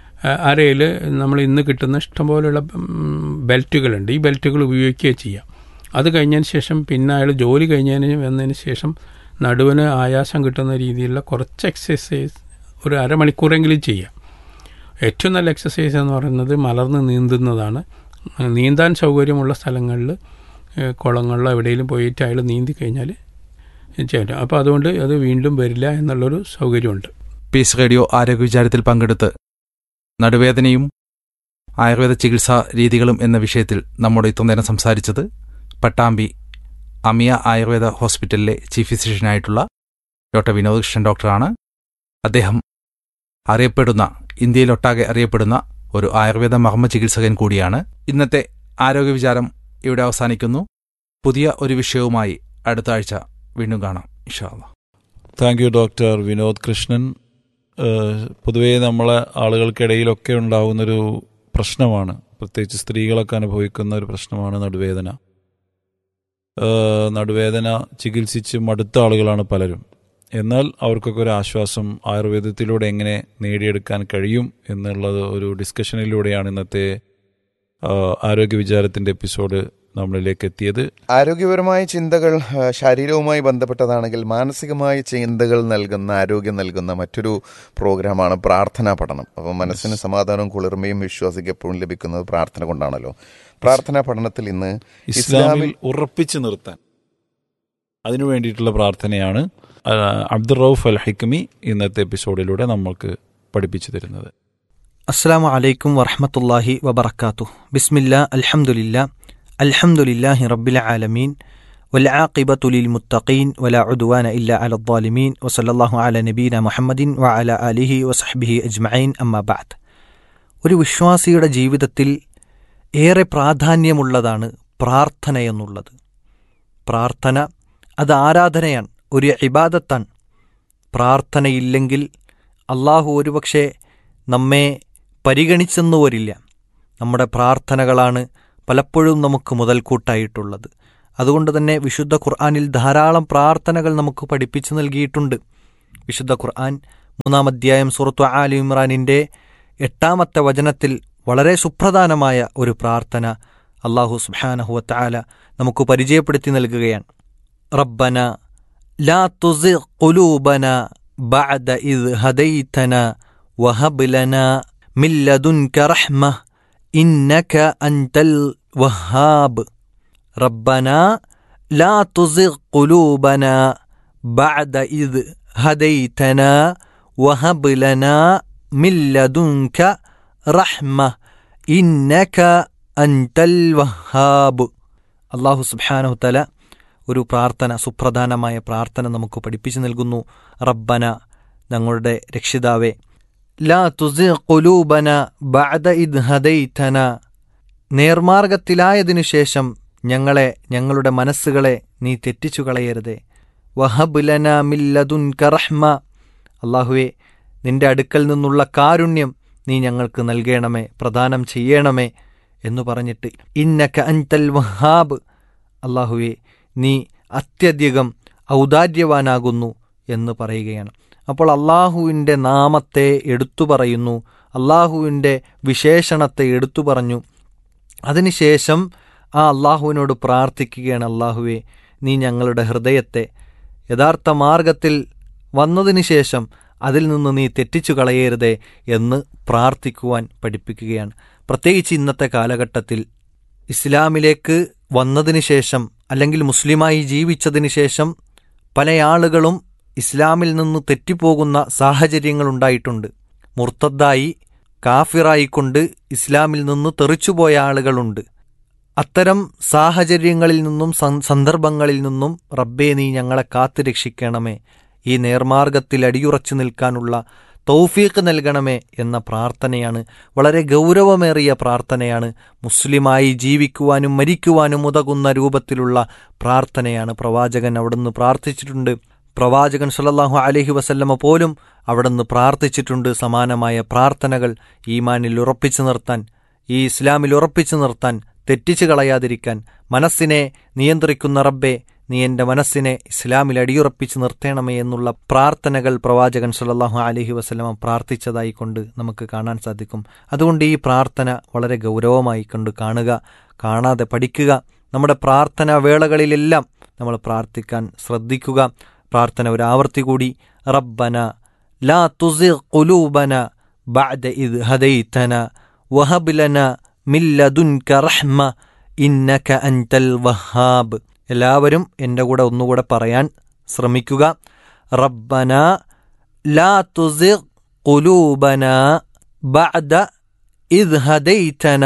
അരയിൽ നമ്മൾ ഇന്ന് കിട്ടുന്ന ഇഷ്ടംപോലെയുള്ള ബെൽറ്റുകളുണ്ട്, ഈ ബെൽറ്റുകൾ ഉപയോഗിക്കുകയോ ചെയ്യാം. അത് കഴിഞ്ഞതിന് ശേഷം പിന്നെ അയാൾ ജോലി കഴിഞ്ഞതിന് വന്നതിന് ശേഷം നടുവിന് ആയാസം കിട്ടുന്ന രീതിയിലുള്ള കുറച്ച് എക്സസൈസ് ഒരു അരമണിക്കൂറെങ്കിലും ചെയ്യാം. ഏറ്റവും നല്ല എക്സസൈസ് എന്ന് പറയുന്നത് മലർന്ന് നീന്തുന്നതാണ്. നീന്താൻ സൗകര്യമുള്ള സ്ഥലങ്ങളിൽ കുളങ്ങളിലോ എവിടെയെങ്കിലും പോയിട്ട് അയാൾ നീന്തി കഴിഞ്ഞാൽ ചെയ്യാം. അപ്പോൾ അതുകൊണ്ട് അത് വീണ്ടും വരില്ല എന്നുള്ളൊരു സൗകര്യമുണ്ട്. പീസ് റേഡിയോ ആരോഗ്യ വിചാരത്തിൽ പങ്കെടുത്ത് നടുവേദനയും ആയുർവേദ ചികിത്സാ രീതികളും എന്ന വിഷയത്തിൽ നമ്മോട് ഇത്ര നേരം സംസാരിച്ചത് പട്ടാമ്പി അമിയ ആയുർവേദ ഹോസ്പിറ്റലിലെ ചീഫ് ഫിസിഷ്യനായിട്ടുള്ള ഡോക്ടർ വിനോദ് കൃഷ്ണൻ ഡോക്ടറാണ്. അദ്ദേഹം അറിയപ്പെടുന്ന, ഇന്ത്യയിലൊട്ടാകെ അറിയപ്പെടുന്ന ഒരു ആയുർവേദ മർമ്മ ചികിത്സകൻ കൂടിയാണ്. ഇന്നത്തെ ആരോഗ്യ വിചാരം ഇവിടെ അവസാനിക്കുന്നു. പുതിയ ഒരു വിഷയവുമായി അടുത്ത ആഴ്ച വീണ്ടും കാണാം ഇൻഷാ അല്ലാഹ്. Thank you doctor Vinod Krishnan. പൊതുവേ നമ്മളെ ആളുകൾക്കിടയിലൊക്കെ ഉണ്ടാകുന്നൊരു പ്രശ്നമാണ്, പ്രത്യേകിച്ച് സ്ത്രീകളൊക്കെ അനുഭവിക്കുന്ന ഒരു പ്രശ്നമാണ് നടുവേദന. നടുവേദന ചികിത്സിച്ച് മടുത്ത ആളുകളാണ് പലരും. എന്നാൽ അവർക്കൊക്കെ ഒരു ആശ്വാസം ആയുർവേദത്തിലൂടെ എങ്ങനെ നേടിയെടുക്കാൻ കഴിയും എന്നുള്ളത് ഒരു ഡിസ്കഷനിലൂടെയാണ് ഇന്നത്തെ ആരോഗ്യ വിചാരത്തിൻ്റെ എപ്പിസോഡ് നമ്മളിലേക്ക് എത്തിയത്. ആരോഗ്യപരമായ ചിന്തകൾ ശരീരവുമായി ബന്ധപ്പെട്ടതാണെങ്കിൽ മാനസികമായ ചിന്തകൾ നൽകുന്ന, ആരോഗ്യം നൽകുന്ന മറ്റൊരു പ്രോഗ്രാമാണ് പ്രാർത്ഥനാ പഠനം. അപ്പോൾ മനസ്സിന് സമാധാനവും കുളിർമയും വിശ്വാസിക്ക് എപ്പോഴും ലഭിക്കുന്നത് പ്രാർത്ഥന കൊണ്ടാണല്ലോ. പ്രാർത്ഥനാ പഠനത്തിൽ ഇന്ന് ഇസ്ലാമിൽ ഉറപ്പിച്ചു നിർത്താൻ അതിനു വേണ്ടിയിട്ടുള്ള പ്രാർത്ഥനയാണ് അബ്ദുർ റൌഫ് അൽ ഹിക്മി ഇന്നത്തെ എപ്പിസോഡിലൂടെ നമ്മൾക്ക് പഠിപ്പിച്ചു തരുന്നത്. അസ്സലാമു അലൈക്കും വറഹ്മത്തുള്ളാഹി വബറകാതുഹു. ബിസ്മില്ലാ അൽഹംദുലില്ലാ അൽഹംദുലില്ലാഹി റബ്ബിൽ ആലമീൻ വൽആഖിബത്തു ലിൽ മുത്തഖീൻ വലാ ഉദ്വാന ഇല്ലാ അലൽ ളാലിമീൻ വസല്ലല്ലാഹു അലാ നബീന മുഹമ്മദിൻ വഅലാ ആലിഹി വസഹ്ബിഹി അജ്മഈൻ അമ്മാ ബഅദ്. ഒരു വിശ്വാസിയുടെ ജീവിതത്തിൽ ഏറെ പ്രാധാന്യമുള്ളതാണ് പ്രാർത്ഥനയെന്നുള്ളത്. പ്രാർത്ഥന അത് ആരാധനയാണ്, ഒരു ഇബാദത്താണ്. പ്രാർത്ഥനയില്ലെങ്കിൽ അള്ളാഹു ഒരുപക്ഷെ നമ്മെ പരിഗണിച്ചെന്നു വരില്ല. നമ്മുടെ പ്രാർത്ഥനകളാണ് പലപ്പോഴും നമുക്ക് മുതൽക്കൂട്ടായിട്ടുള്ളത്. അതുകൊണ്ട് തന്നെ വിശുദ്ധ ഖുർആനിൽ ധാരാളം പ്രാർത്ഥനകൾ നമുക്ക് പഠിപ്പിച്ചു നൽകിയിട്ടുണ്ട്. വിശുദ്ധ ഖുർആൻ മൂന്നാം അധ്യായം സൂറത്തു ആലി ഇമ്രാനിൻ്റെ എട്ടാമത്തെ വചനത്തിൽ വളരെ സുപ്രധാനമായ ഒരു പ്രാർത്ഥന അല്ലാഹു സുബ്ഹാനഹു വ തആല നമുക്ക് പരിചയപ്പെടുത്തി നൽകുകയാണ്. റബ്ബന ലാ തുസിഗ് ഖുലൂബന ബഅദ ഇദ് ഹദൈതന വഹബ് ലനാ മിൻ ലദുൻക റഹ്മ ഇന്നക അൻതൽ വഹാബ്. റബ്ബന ലാ തുസിഗ് ഖുലൂബന ബഅദ ഇദ് ഹദൈതന വഹബ് ലനാ മിൻ ലദുൻക റഹ്മ ഇന്നക അൻതൽ വഹാബ്. അല്ലാഹു സുബ്ഹാനഹു തആല ഒരു പ്രാർത്ഥന, സുപ്രധാനമായ പ്രാർത്ഥന നമുക്ക് പഠിപ്പിച്ചു നൽകുന്നു. റബ്ബന, ഞങ്ങളുടെ രക്ഷിതാവേ, ലാ തുസിഗ് ഖുലൂബന ബഅദ ഇദ് ഹദൈതന, നേർമാർഗത്തിലായതിനു ശേഷം ഞങ്ങളെ, ഞങ്ങളുടെ മനസ്സുകളെ നീ തെറ്റിച്ചു കളയരുതേ. വഹബ് ലനാ മിൻ ലദുൻക റഹ്മ, അല്ലാഹുവേ, നിന്റെ അടുക്കൽ നിന്നുള്ള കാരുണ്യം നീ ഞങ്ങൾക്ക് നൽകണമേ, പ്രദാനം ചെയ്യണമേ എന്നു പറഞ്ഞിട്ട് ഇന്നക അൻതൽ വഹാബ്, അല്ലാഹുവേ, നീ അത്യധികം ഔദാര്യവാനാകുന്നു എന്ന് പറയുകയാണ്. അപ്പോൾ അള്ളാഹുവിൻ്റെ നാമത്തെ എടുത്തു പറയുന്നു, അള്ളാഹുവിൻ്റെ വിശേഷണത്തെ എടുത്തു പറഞ്ഞു. അതിനുശേഷം ആ അള്ളാഹുവിനോട് പ്രാർത്ഥിക്കുകയാണ്, അള്ളാഹുവേ നീ ഞങ്ങളുടെ ഹൃദയത്തെ യഥാർത്ഥ മാർഗത്തിൽ വന്നതിന് ശേഷം അതിൽ നിന്ന് നീ തെറ്റിച്ചു കളയരുതേ എന്ന് പ്രാർത്ഥിക്കുവാൻ പഠിപ്പിക്കുകയാണ്. പ്രത്യേകിച്ച് ഇന്നത്തെ കാലഘട്ടത്തിൽ ഇസ്ലാമിലേക്ക് വന്നതിന് ശേഷം അല്ലെങ്കിൽ മുസ്ലിമായി ജീവിച്ചതിന് ശേഷം പല ആളുകളും ഇസ്ലാമിൽ നിന്ന് തെറ്റിപ്പോകുന്ന സാഹചര്യങ്ങളുണ്ടായിട്ടുണ്ട്. മുർത്തദ്ദായി കാഫിറായിക്കൊണ്ട് ഇസ്ലാമിൽ നിന്ന് തെറിച്ചുപോയ ആളുകളുണ്ട്. അത്തരം സാഹചര്യങ്ങളിൽ നിന്നും സന്ദർഭങ്ങളിൽ നിന്നും റബ്ബേ നീ ഞങ്ങളെ കാത്തുരക്ഷിക്കണമേ, ഈ നേർമാർഗത്തിൽ അടിയുറച്ചു നിൽക്കാനുള്ള തൗഫീഖ് നൽകണമേ എന്ന പ്രാർത്ഥനയാണ്. വളരെ ഗൗരവമേറിയ പ്രാർത്ഥനയാണ്. മുസ്ലിമായി ജീവിക്കുവാനും മരിക്കുവാനും ഉതകുന്ന രൂപത്തിലുള്ള പ്രാർത്ഥനയാണ്. പ്രവാചകൻ അവിടുന്ന് പ്രാർത്ഥിച്ചിട്ടുണ്ട്. പ്രവാചകൻ സല്ലല്ലാഹു അലൈഹി വസല്ലമ പോലും അവിടുന്ന് പ്രാർത്ഥിച്ചിട്ടുണ്ട് സമാനമായ പ്രാർത്ഥനകൾ, ഈമാനിൽ ഉറപ്പിച്ചു നിർത്താൻ, ഈ ഇസ്ലാമിൽ ഉറപ്പിച്ചു നിർത്താൻ, തെറ്റിച്ചു കളയാതിരിക്കാൻ. മനസ്സിനെ നിയന്ത്രിക്കുന്ന റബ്ബേ നീ എൻ്റെ മനസ്സിനെ ഇസ്ലാമിൽ അടിയുറപ്പിച്ച് നിർത്തണമേ എന്നുള്ള പ്രാർത്ഥനകൾ പ്രവാചകൻ സല്ലല്ലാഹു അലൈഹി വസല്ലമ പ്രാർത്ഥിച്ചതായി കൊണ്ട് നമുക്ക് കാണാൻ സാധിക്കും. അതുകൊണ്ട് ഈ പ്രാർത്ഥന വളരെ ഗൗരവമായി കൊണ്ട് കാണുക, കാണാതെ പഠിക്കുക. നമ്മുടെ പ്രാർത്ഥനാ വേളകളിലെല്ലാം നമ്മൾ പ്രാർത്ഥിക്കാൻ ശ്രദ്ധിക്കുക. പ്രാർത്ഥന ഒരു ആവർത്തി കൂടി, റബ്ബന ലാ തുസിഗ് ഖുലൂബന ബഅദ ഇദ് ഹദൈതന വഹബ് ലനാ മിൻ ലദുൻക റഹ്മ ഇന്നക അൻതൽ വഹാബ്. എല്ലാവരും എൻ്റെ കൂടെ ഒന്നുകൂടെ പറയാൻ ശ്രമിക്കുക. റബ്ബന ലാ തുസിഗ് ഖുലൂബന ബഅദ ഇദ് ഹദൈതന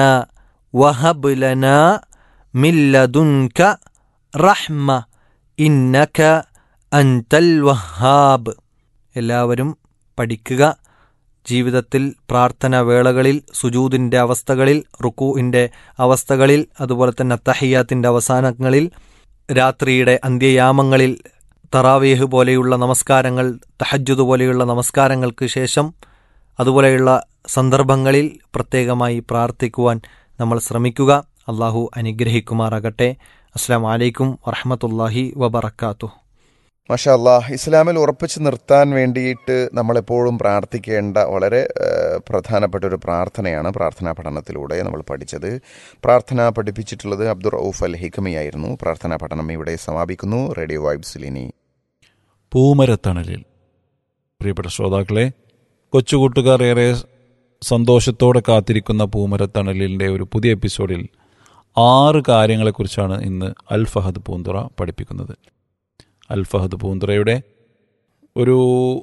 വഹബ് ലനാ മിൻ ലദുൻക റഹ്മ ഇന്നക അൻതൽ വഹാബ്. എല്ലാവരും പഠിക്കുക. ജീവിതത്തിൽ പ്രാർത്ഥനാ വേളകളിൽ, സുജൂദിൻ്റെ അവസ്ഥകളിൽ, റുക്കൂഇൻ്റെ അവസ്ഥകളിൽ, അതുപോലെ തന്നെ തഹിയ്യാത്തിൻ്റെ അവസാനങ്ങളിൽ, രാത്രിയുടെ അന്ത്യയാമങ്ങളിൽ, തറാവീഹ് പോലെയുള്ള നമസ്കാരങ്ങൾ, തഹജ്ജുദ് പോലെയുള്ള നമസ്കാരങ്ങൾക്ക് ശേഷം, അതുപോലെയുള്ള സന്ദർഭങ്ങളിൽ പ്രത്യേകമായി പ്രാർത്ഥിക്കുവാൻ നമ്മൾ ശ്രമിക്കുക. അള്ളാഹു അനുഗ്രഹിക്കുമാറാകട്ടെ. അസ്സലാമു അലൈക്കും വറഹ്മത്തുള്ളാഹി വബറകാതുഹു. മാഷാ അല്ലാഹ്, ഇസ്ലാമിൽ ഉറപ്പിച്ചു നിർത്താൻ വേണ്ടിയിട്ട് നമ്മളെപ്പോഴും പ്രാർത്ഥിക്കേണ്ട വളരെ പ്രധാനപ്പെട്ട ഒരു പ്രാർത്ഥനയാണ് പ്രാർത്ഥനാ പഠനത്തിലൂടെ നമ്മൾ പഠിച്ചത്. പ്രാർത്ഥന പഠിപ്പിച്ചിട്ടുള്ളത് അബ്ദുർ റഊഫ് അൽ ഹിക്കമിയായിരുന്നു. പ്രാർത്ഥനാ പഠനം ഇവിടെ സമാപിക്കുന്നു. റേഡിയോ വൈബ്സിൽ ഇനി പൂമരത്തണലിൽ. പ്രിയപ്പെട്ട ശ്രോതാക്കളെ, കൊച്ചുകൂട്ടുകാർ ഏറെ സന്തോഷത്തോടെ കാത്തിരിക്കുന്ന പൂമരത്തണലിൻ്റെ ഒരു പുതിയ എപ്പിസോഡിൽ ആറ് കാര്യങ്ങളെക്കുറിച്ചാണ് ഇന്ന് അൽ ഫഹദ് പൂന്തുറ പഠിപ്പിക്കുന്നത്. അൽ ഫഹദ് പൂന്തുറയുടെ ഒരു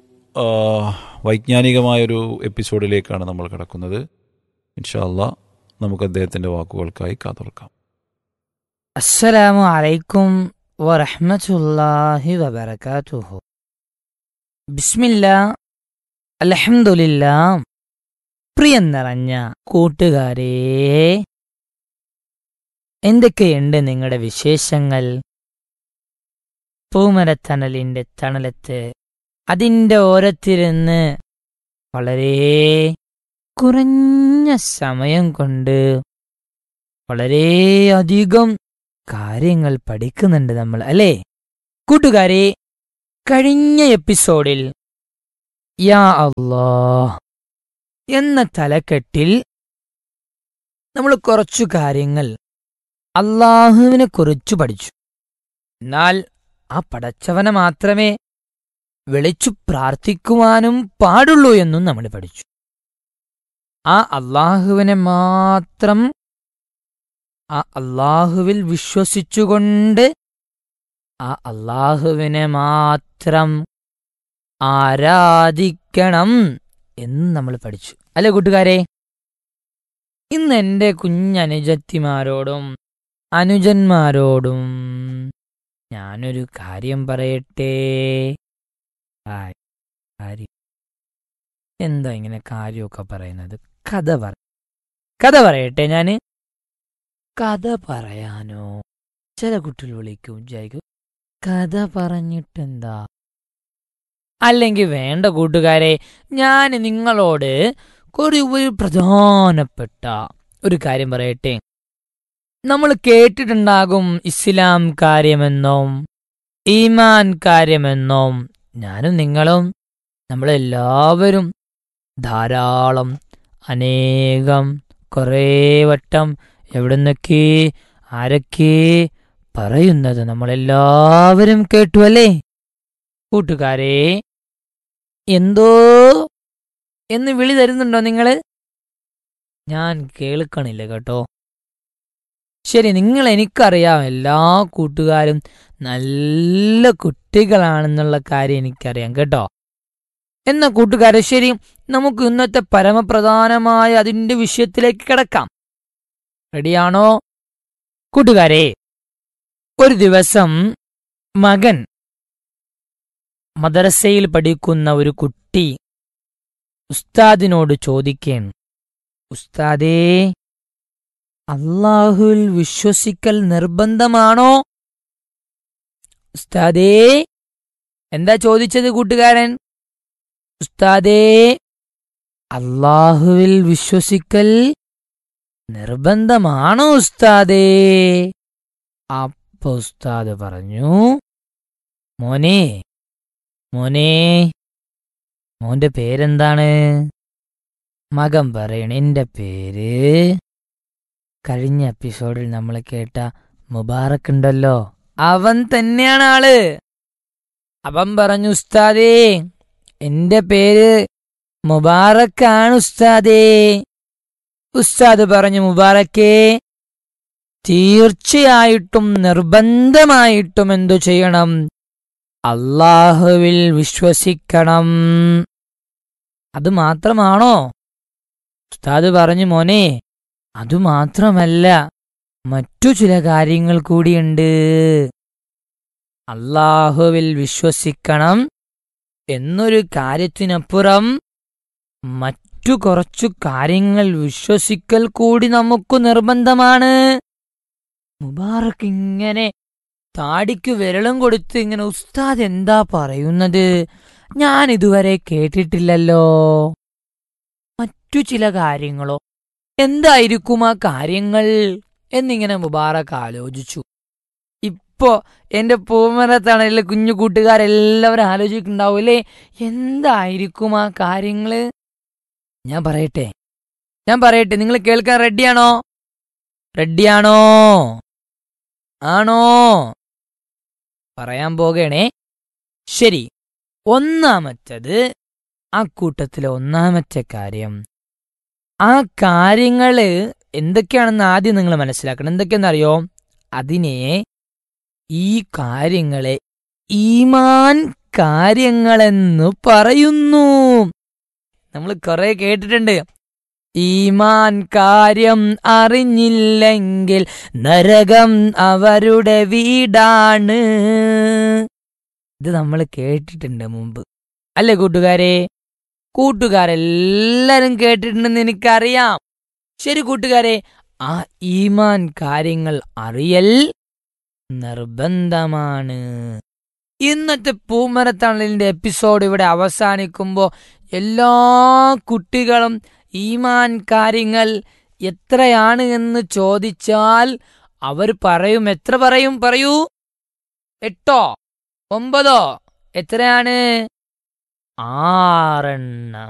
വൈജ്ഞാനികമായൊരു എപ്പിസോഡിലേക്കാണ് നമ്മൾ കിടക്കുന്നത്. ഇൻഷാ അല്ലാഹ് നമുക്ക് അദ്ദേഹത്തിൻ്റെ വാക്കുകൾക്കായി കാതോർക്കാം. അസ്സലാമു അലൈക്കും വറഹ്മത്തുള്ളാഹി വബറകാതുഹു. ബിസ്മില്ലാ, അൽഹംദുലില്ലാ. പ്രിയം നിറഞ്ഞ കൂട്ടുകാരേ, എന്തൊക്കെയുണ്ട് നിങ്ങളുടെ വിശേഷങ്ങൾ? പൂമരത്തണലിന്റെ തണലത്ത് അതിൻ്റെ ഓരത്തിരുന്ന് വളരെ കുറഞ്ഞ സമയം കൊണ്ട് വളരെയധികം കാര്യങ്ങൾ പഠിക്കുന്നുണ്ട് നമ്മൾ, അല്ലേ കൂട്ടുകാരെ? കഴിഞ്ഞ എപ്പിസോഡിൽ യാ അല്ലാഹ് എന്ന തലക്കെട്ടിൽ നമ്മൾ കുറച്ചു കാര്യങ്ങൾ അള്ളാഹുവിനെ കുറിച്ചു പഠിച്ചു. എന്നാൽ ആ പടച്ചവനെ മാത്രമേ വിളിച്ചു പ്രാർത്ഥിക്കുവാനും പാടുള്ളൂ എന്നും നമ്മൾ പഠിച്ചു. ആ അള്ളാഹുവിനെ മാത്രം, ആ അള്ളാഹുവിൽ വിശ്വസിച്ചുകൊണ്ട് ആ അള്ളാഹുവിനെ മാത്രം ആരാധിക്കണം എന്ന് നമ്മൾ പഠിച്ചു, അല്ലേ കൂട്ടുകാരെ? ഇന്ന് എൻ്റെ കുഞ്ഞനുജത്തിമാരോടും അനുജന്മാരോടും ഞാനൊരു കാര്യം പറയട്ടെ. കാര്യം എന്താ ഇങ്ങനെ കാര്യമൊക്കെ പറയുന്നത്? കഥ പറ കഥ പറയട്ടെ. ഞാന് കഥ പറയാനോ? ചില കുട്ടികൾ വിളിക്കും, വിചാരിക്കും കഥ പറഞ്ഞിട്ടെന്താ. അല്ലെങ്കിൽ വേണ്ട കൂട്ടുകാരെ, ഞാൻ നിങ്ങളോട് ഒരു ഒരു പ്രധാനപ്പെട്ട ഒരു കാര്യം പറയട്ടെ. നമ്മൾ കേട്ടിട്ടുണ്ടാകും ഇസ്ലാം കാര്യമെന്നും ഈമാൻ കാര്യമെന്നും. ഞാനും നിങ്ങളും നമ്മളെല്ലാവരും ധാരാളം അനേകം കുറേ വട്ടം എവിടുന്നൊക്കെ ആരൊക്കെ പറയുന്നത് നമ്മളെല്ലാവരും കേട്ടു അല്ലേ? കൂട്ടുകാരെ, എന്തോ എന്ന് വിളി തരുന്നുണ്ടോ നിങ്ങള്? ഞാൻ കേൾക്കണില്ല കേട്ടോ. ശരി, നിങ്ങൾ എനിക്കറിയാം എല്ലാ കൂട്ടുകാരും നല്ല കുട്ടികളാണെന്നുള്ള കാര്യം എനിക്കറിയാം കേട്ടോ. എന്ന കൂട്ടുകാരെ, ശരി, നമുക്ക് ഇന്നത്തെ പരമപ്രധാനമായ അതിന്റെ വിഷയത്തിലേക്ക് കിടക്കാം. റെഡിയാണോ കൂട്ടുകാരെ? ഒരു ദിവസം മകൻ, മദ്രസയിൽ പഠിക്കുന്ന ഒരു കുട്ടി ഉസ്താദിനോട് ചോദിക്കേൻ, ഉസ്താദേ, അല്ലാഹുവിൽ വിശ്വസിക്കൽ നിർബന്ധമാണോ? ഉസ്താദേ, എന്താ ചോദിച്ചത് കൂട്ടുകാരൻ? ഉസ്താദേ, അല്ലാഹുവിൽ വിശ്വസിക്കൽ നിർബന്ധമാണോ ഉസ്താദേ? അപ്പൊ ഉസ്താദ് പറഞ്ഞു, മോനെ മോനെ മോന്റെ പേരെന്താണ്? മകൻ പറയണ, എന്റെ പേര് കഴിഞ്ഞ എപ്പിസോഡിൽ നമ്മൾ കേട്ട മുബാറക് ഉണ്ടല്ലോ, അവൻ തന്നെയാണ് ആള്. അവൻ പറഞ്ഞു, ഉസ്താദേ, എന്റെ പേര് മുബാറക്കാണ് ഉസ്താദേ. ഉസ്താദ് പറഞ്ഞു, മുബാറക്കേ, തീർച്ചയായിട്ടും നിർബന്ധമായിട്ടും എന്തു ചെയ്യണം? അല്ലാഹുവിൽ വിശ്വസിക്കണം. അത് മാത്രമാണോ? ഉസ്താദ് പറഞ്ഞു, മോനെ, അതുമാത്രമല്ല, മറ്റു ചില കാര്യങ്ങൾ കൂടിയുണ്ട്. അല്ലാഹുവിൽ വിശ്വസിക്കണം എന്നൊരു കാര്യത്തിനപ്പുറം മറ്റു കുറച്ചു കാര്യങ്ങൾ വിശ്വസിക്കൽ കൂടി നമുക്ക് നിർബന്ധമാണ്. മുബാറക് ഇങ്ങനെ താടിക്ക് വിരളം കൊടുത്ത് ഇങ്ങനെ, ഉസ്താദ് എന്താ പറയുന്നത്? ഞാൻ ഇതുവരെ കേട്ടിട്ടില്ലല്ലോ. മറ്റു ചില കാര്യങ്ങളോ? എന്തായിരിക്കും ആ കാര്യങ്ങൾ എന്നിങ്ങനെ മുബാറക് ആലോചിച്ചു. ഇപ്പോ എന്റെ പൂമരത്താണല്ലേ കുഞ്ഞു കൂട്ടുകാരെല്ലാവരും ആലോചിക്കുന്നുണ്ടാവൂലേ, എന്തായിരിക്കും ആ കാര്യങ്ങള്? ഞാൻ പറയട്ടെ ഞാൻ പറയട്ടെ നിങ്ങൾ കേൾക്കാൻ റെഡിയാണോ? റെഡിയാണോ? ആണോ? പറയാൻ പോകണേ. ശരി, ഒന്നാമത്തത്, ആ കൂട്ടത്തിലെ ഒന്നാമത്തെ കാര്യം, ആ കാര്യങ്ങള് എന്തൊക്കെയാണെന്ന് ആദ്യം നിങ്ങൾ മനസ്സിലാക്കണം. എന്തൊക്കെയാണെന്നറിയോ? അതിനെ, ഈ കാര്യങ്ങളെ ഈമാൻ കാര്യങ്ങളെന്നു പറയുന്നു. നമ്മൾ കുറെ കേട്ടിട്ടുണ്ട്, ഈമാൻ കാര്യം അറിഞ്ഞില്ലെങ്കിൽ നരകം അവരുടെ വീടാണ്. ഇത് നമ്മൾ കേട്ടിട്ടുണ്ട് മുമ്പ്, അല്ലേ കൂട്ടുകാരെ? കൂട്ടുകാരെല്ലാരും കേട്ടിട്ടുണ്ടെന്ന് എനിക്കറിയാം. ശരി കൂട്ടുകാരെ, ആ ഈമാൻ കാര്യങ്ങൾ അറിയൽ നിർബന്ധമാണ്. ഇന്നത്തെ പൂമരത്തണലിന്റെ എപ്പിസോഡ് ഇവിടെ അവസാനിക്കുമ്പോൾ എല്ലാ കുട്ടികളും ഈമാൻ കാര്യങ്ങൾ എത്രയാണ് എന്ന് ചോദിച്ചാൽ അവർ പറയും. എത്ര പറയും? പറയൂ. എട്ടോ ഒമ്പതോ? എത്രയാണ്? ആറെണ്ണം.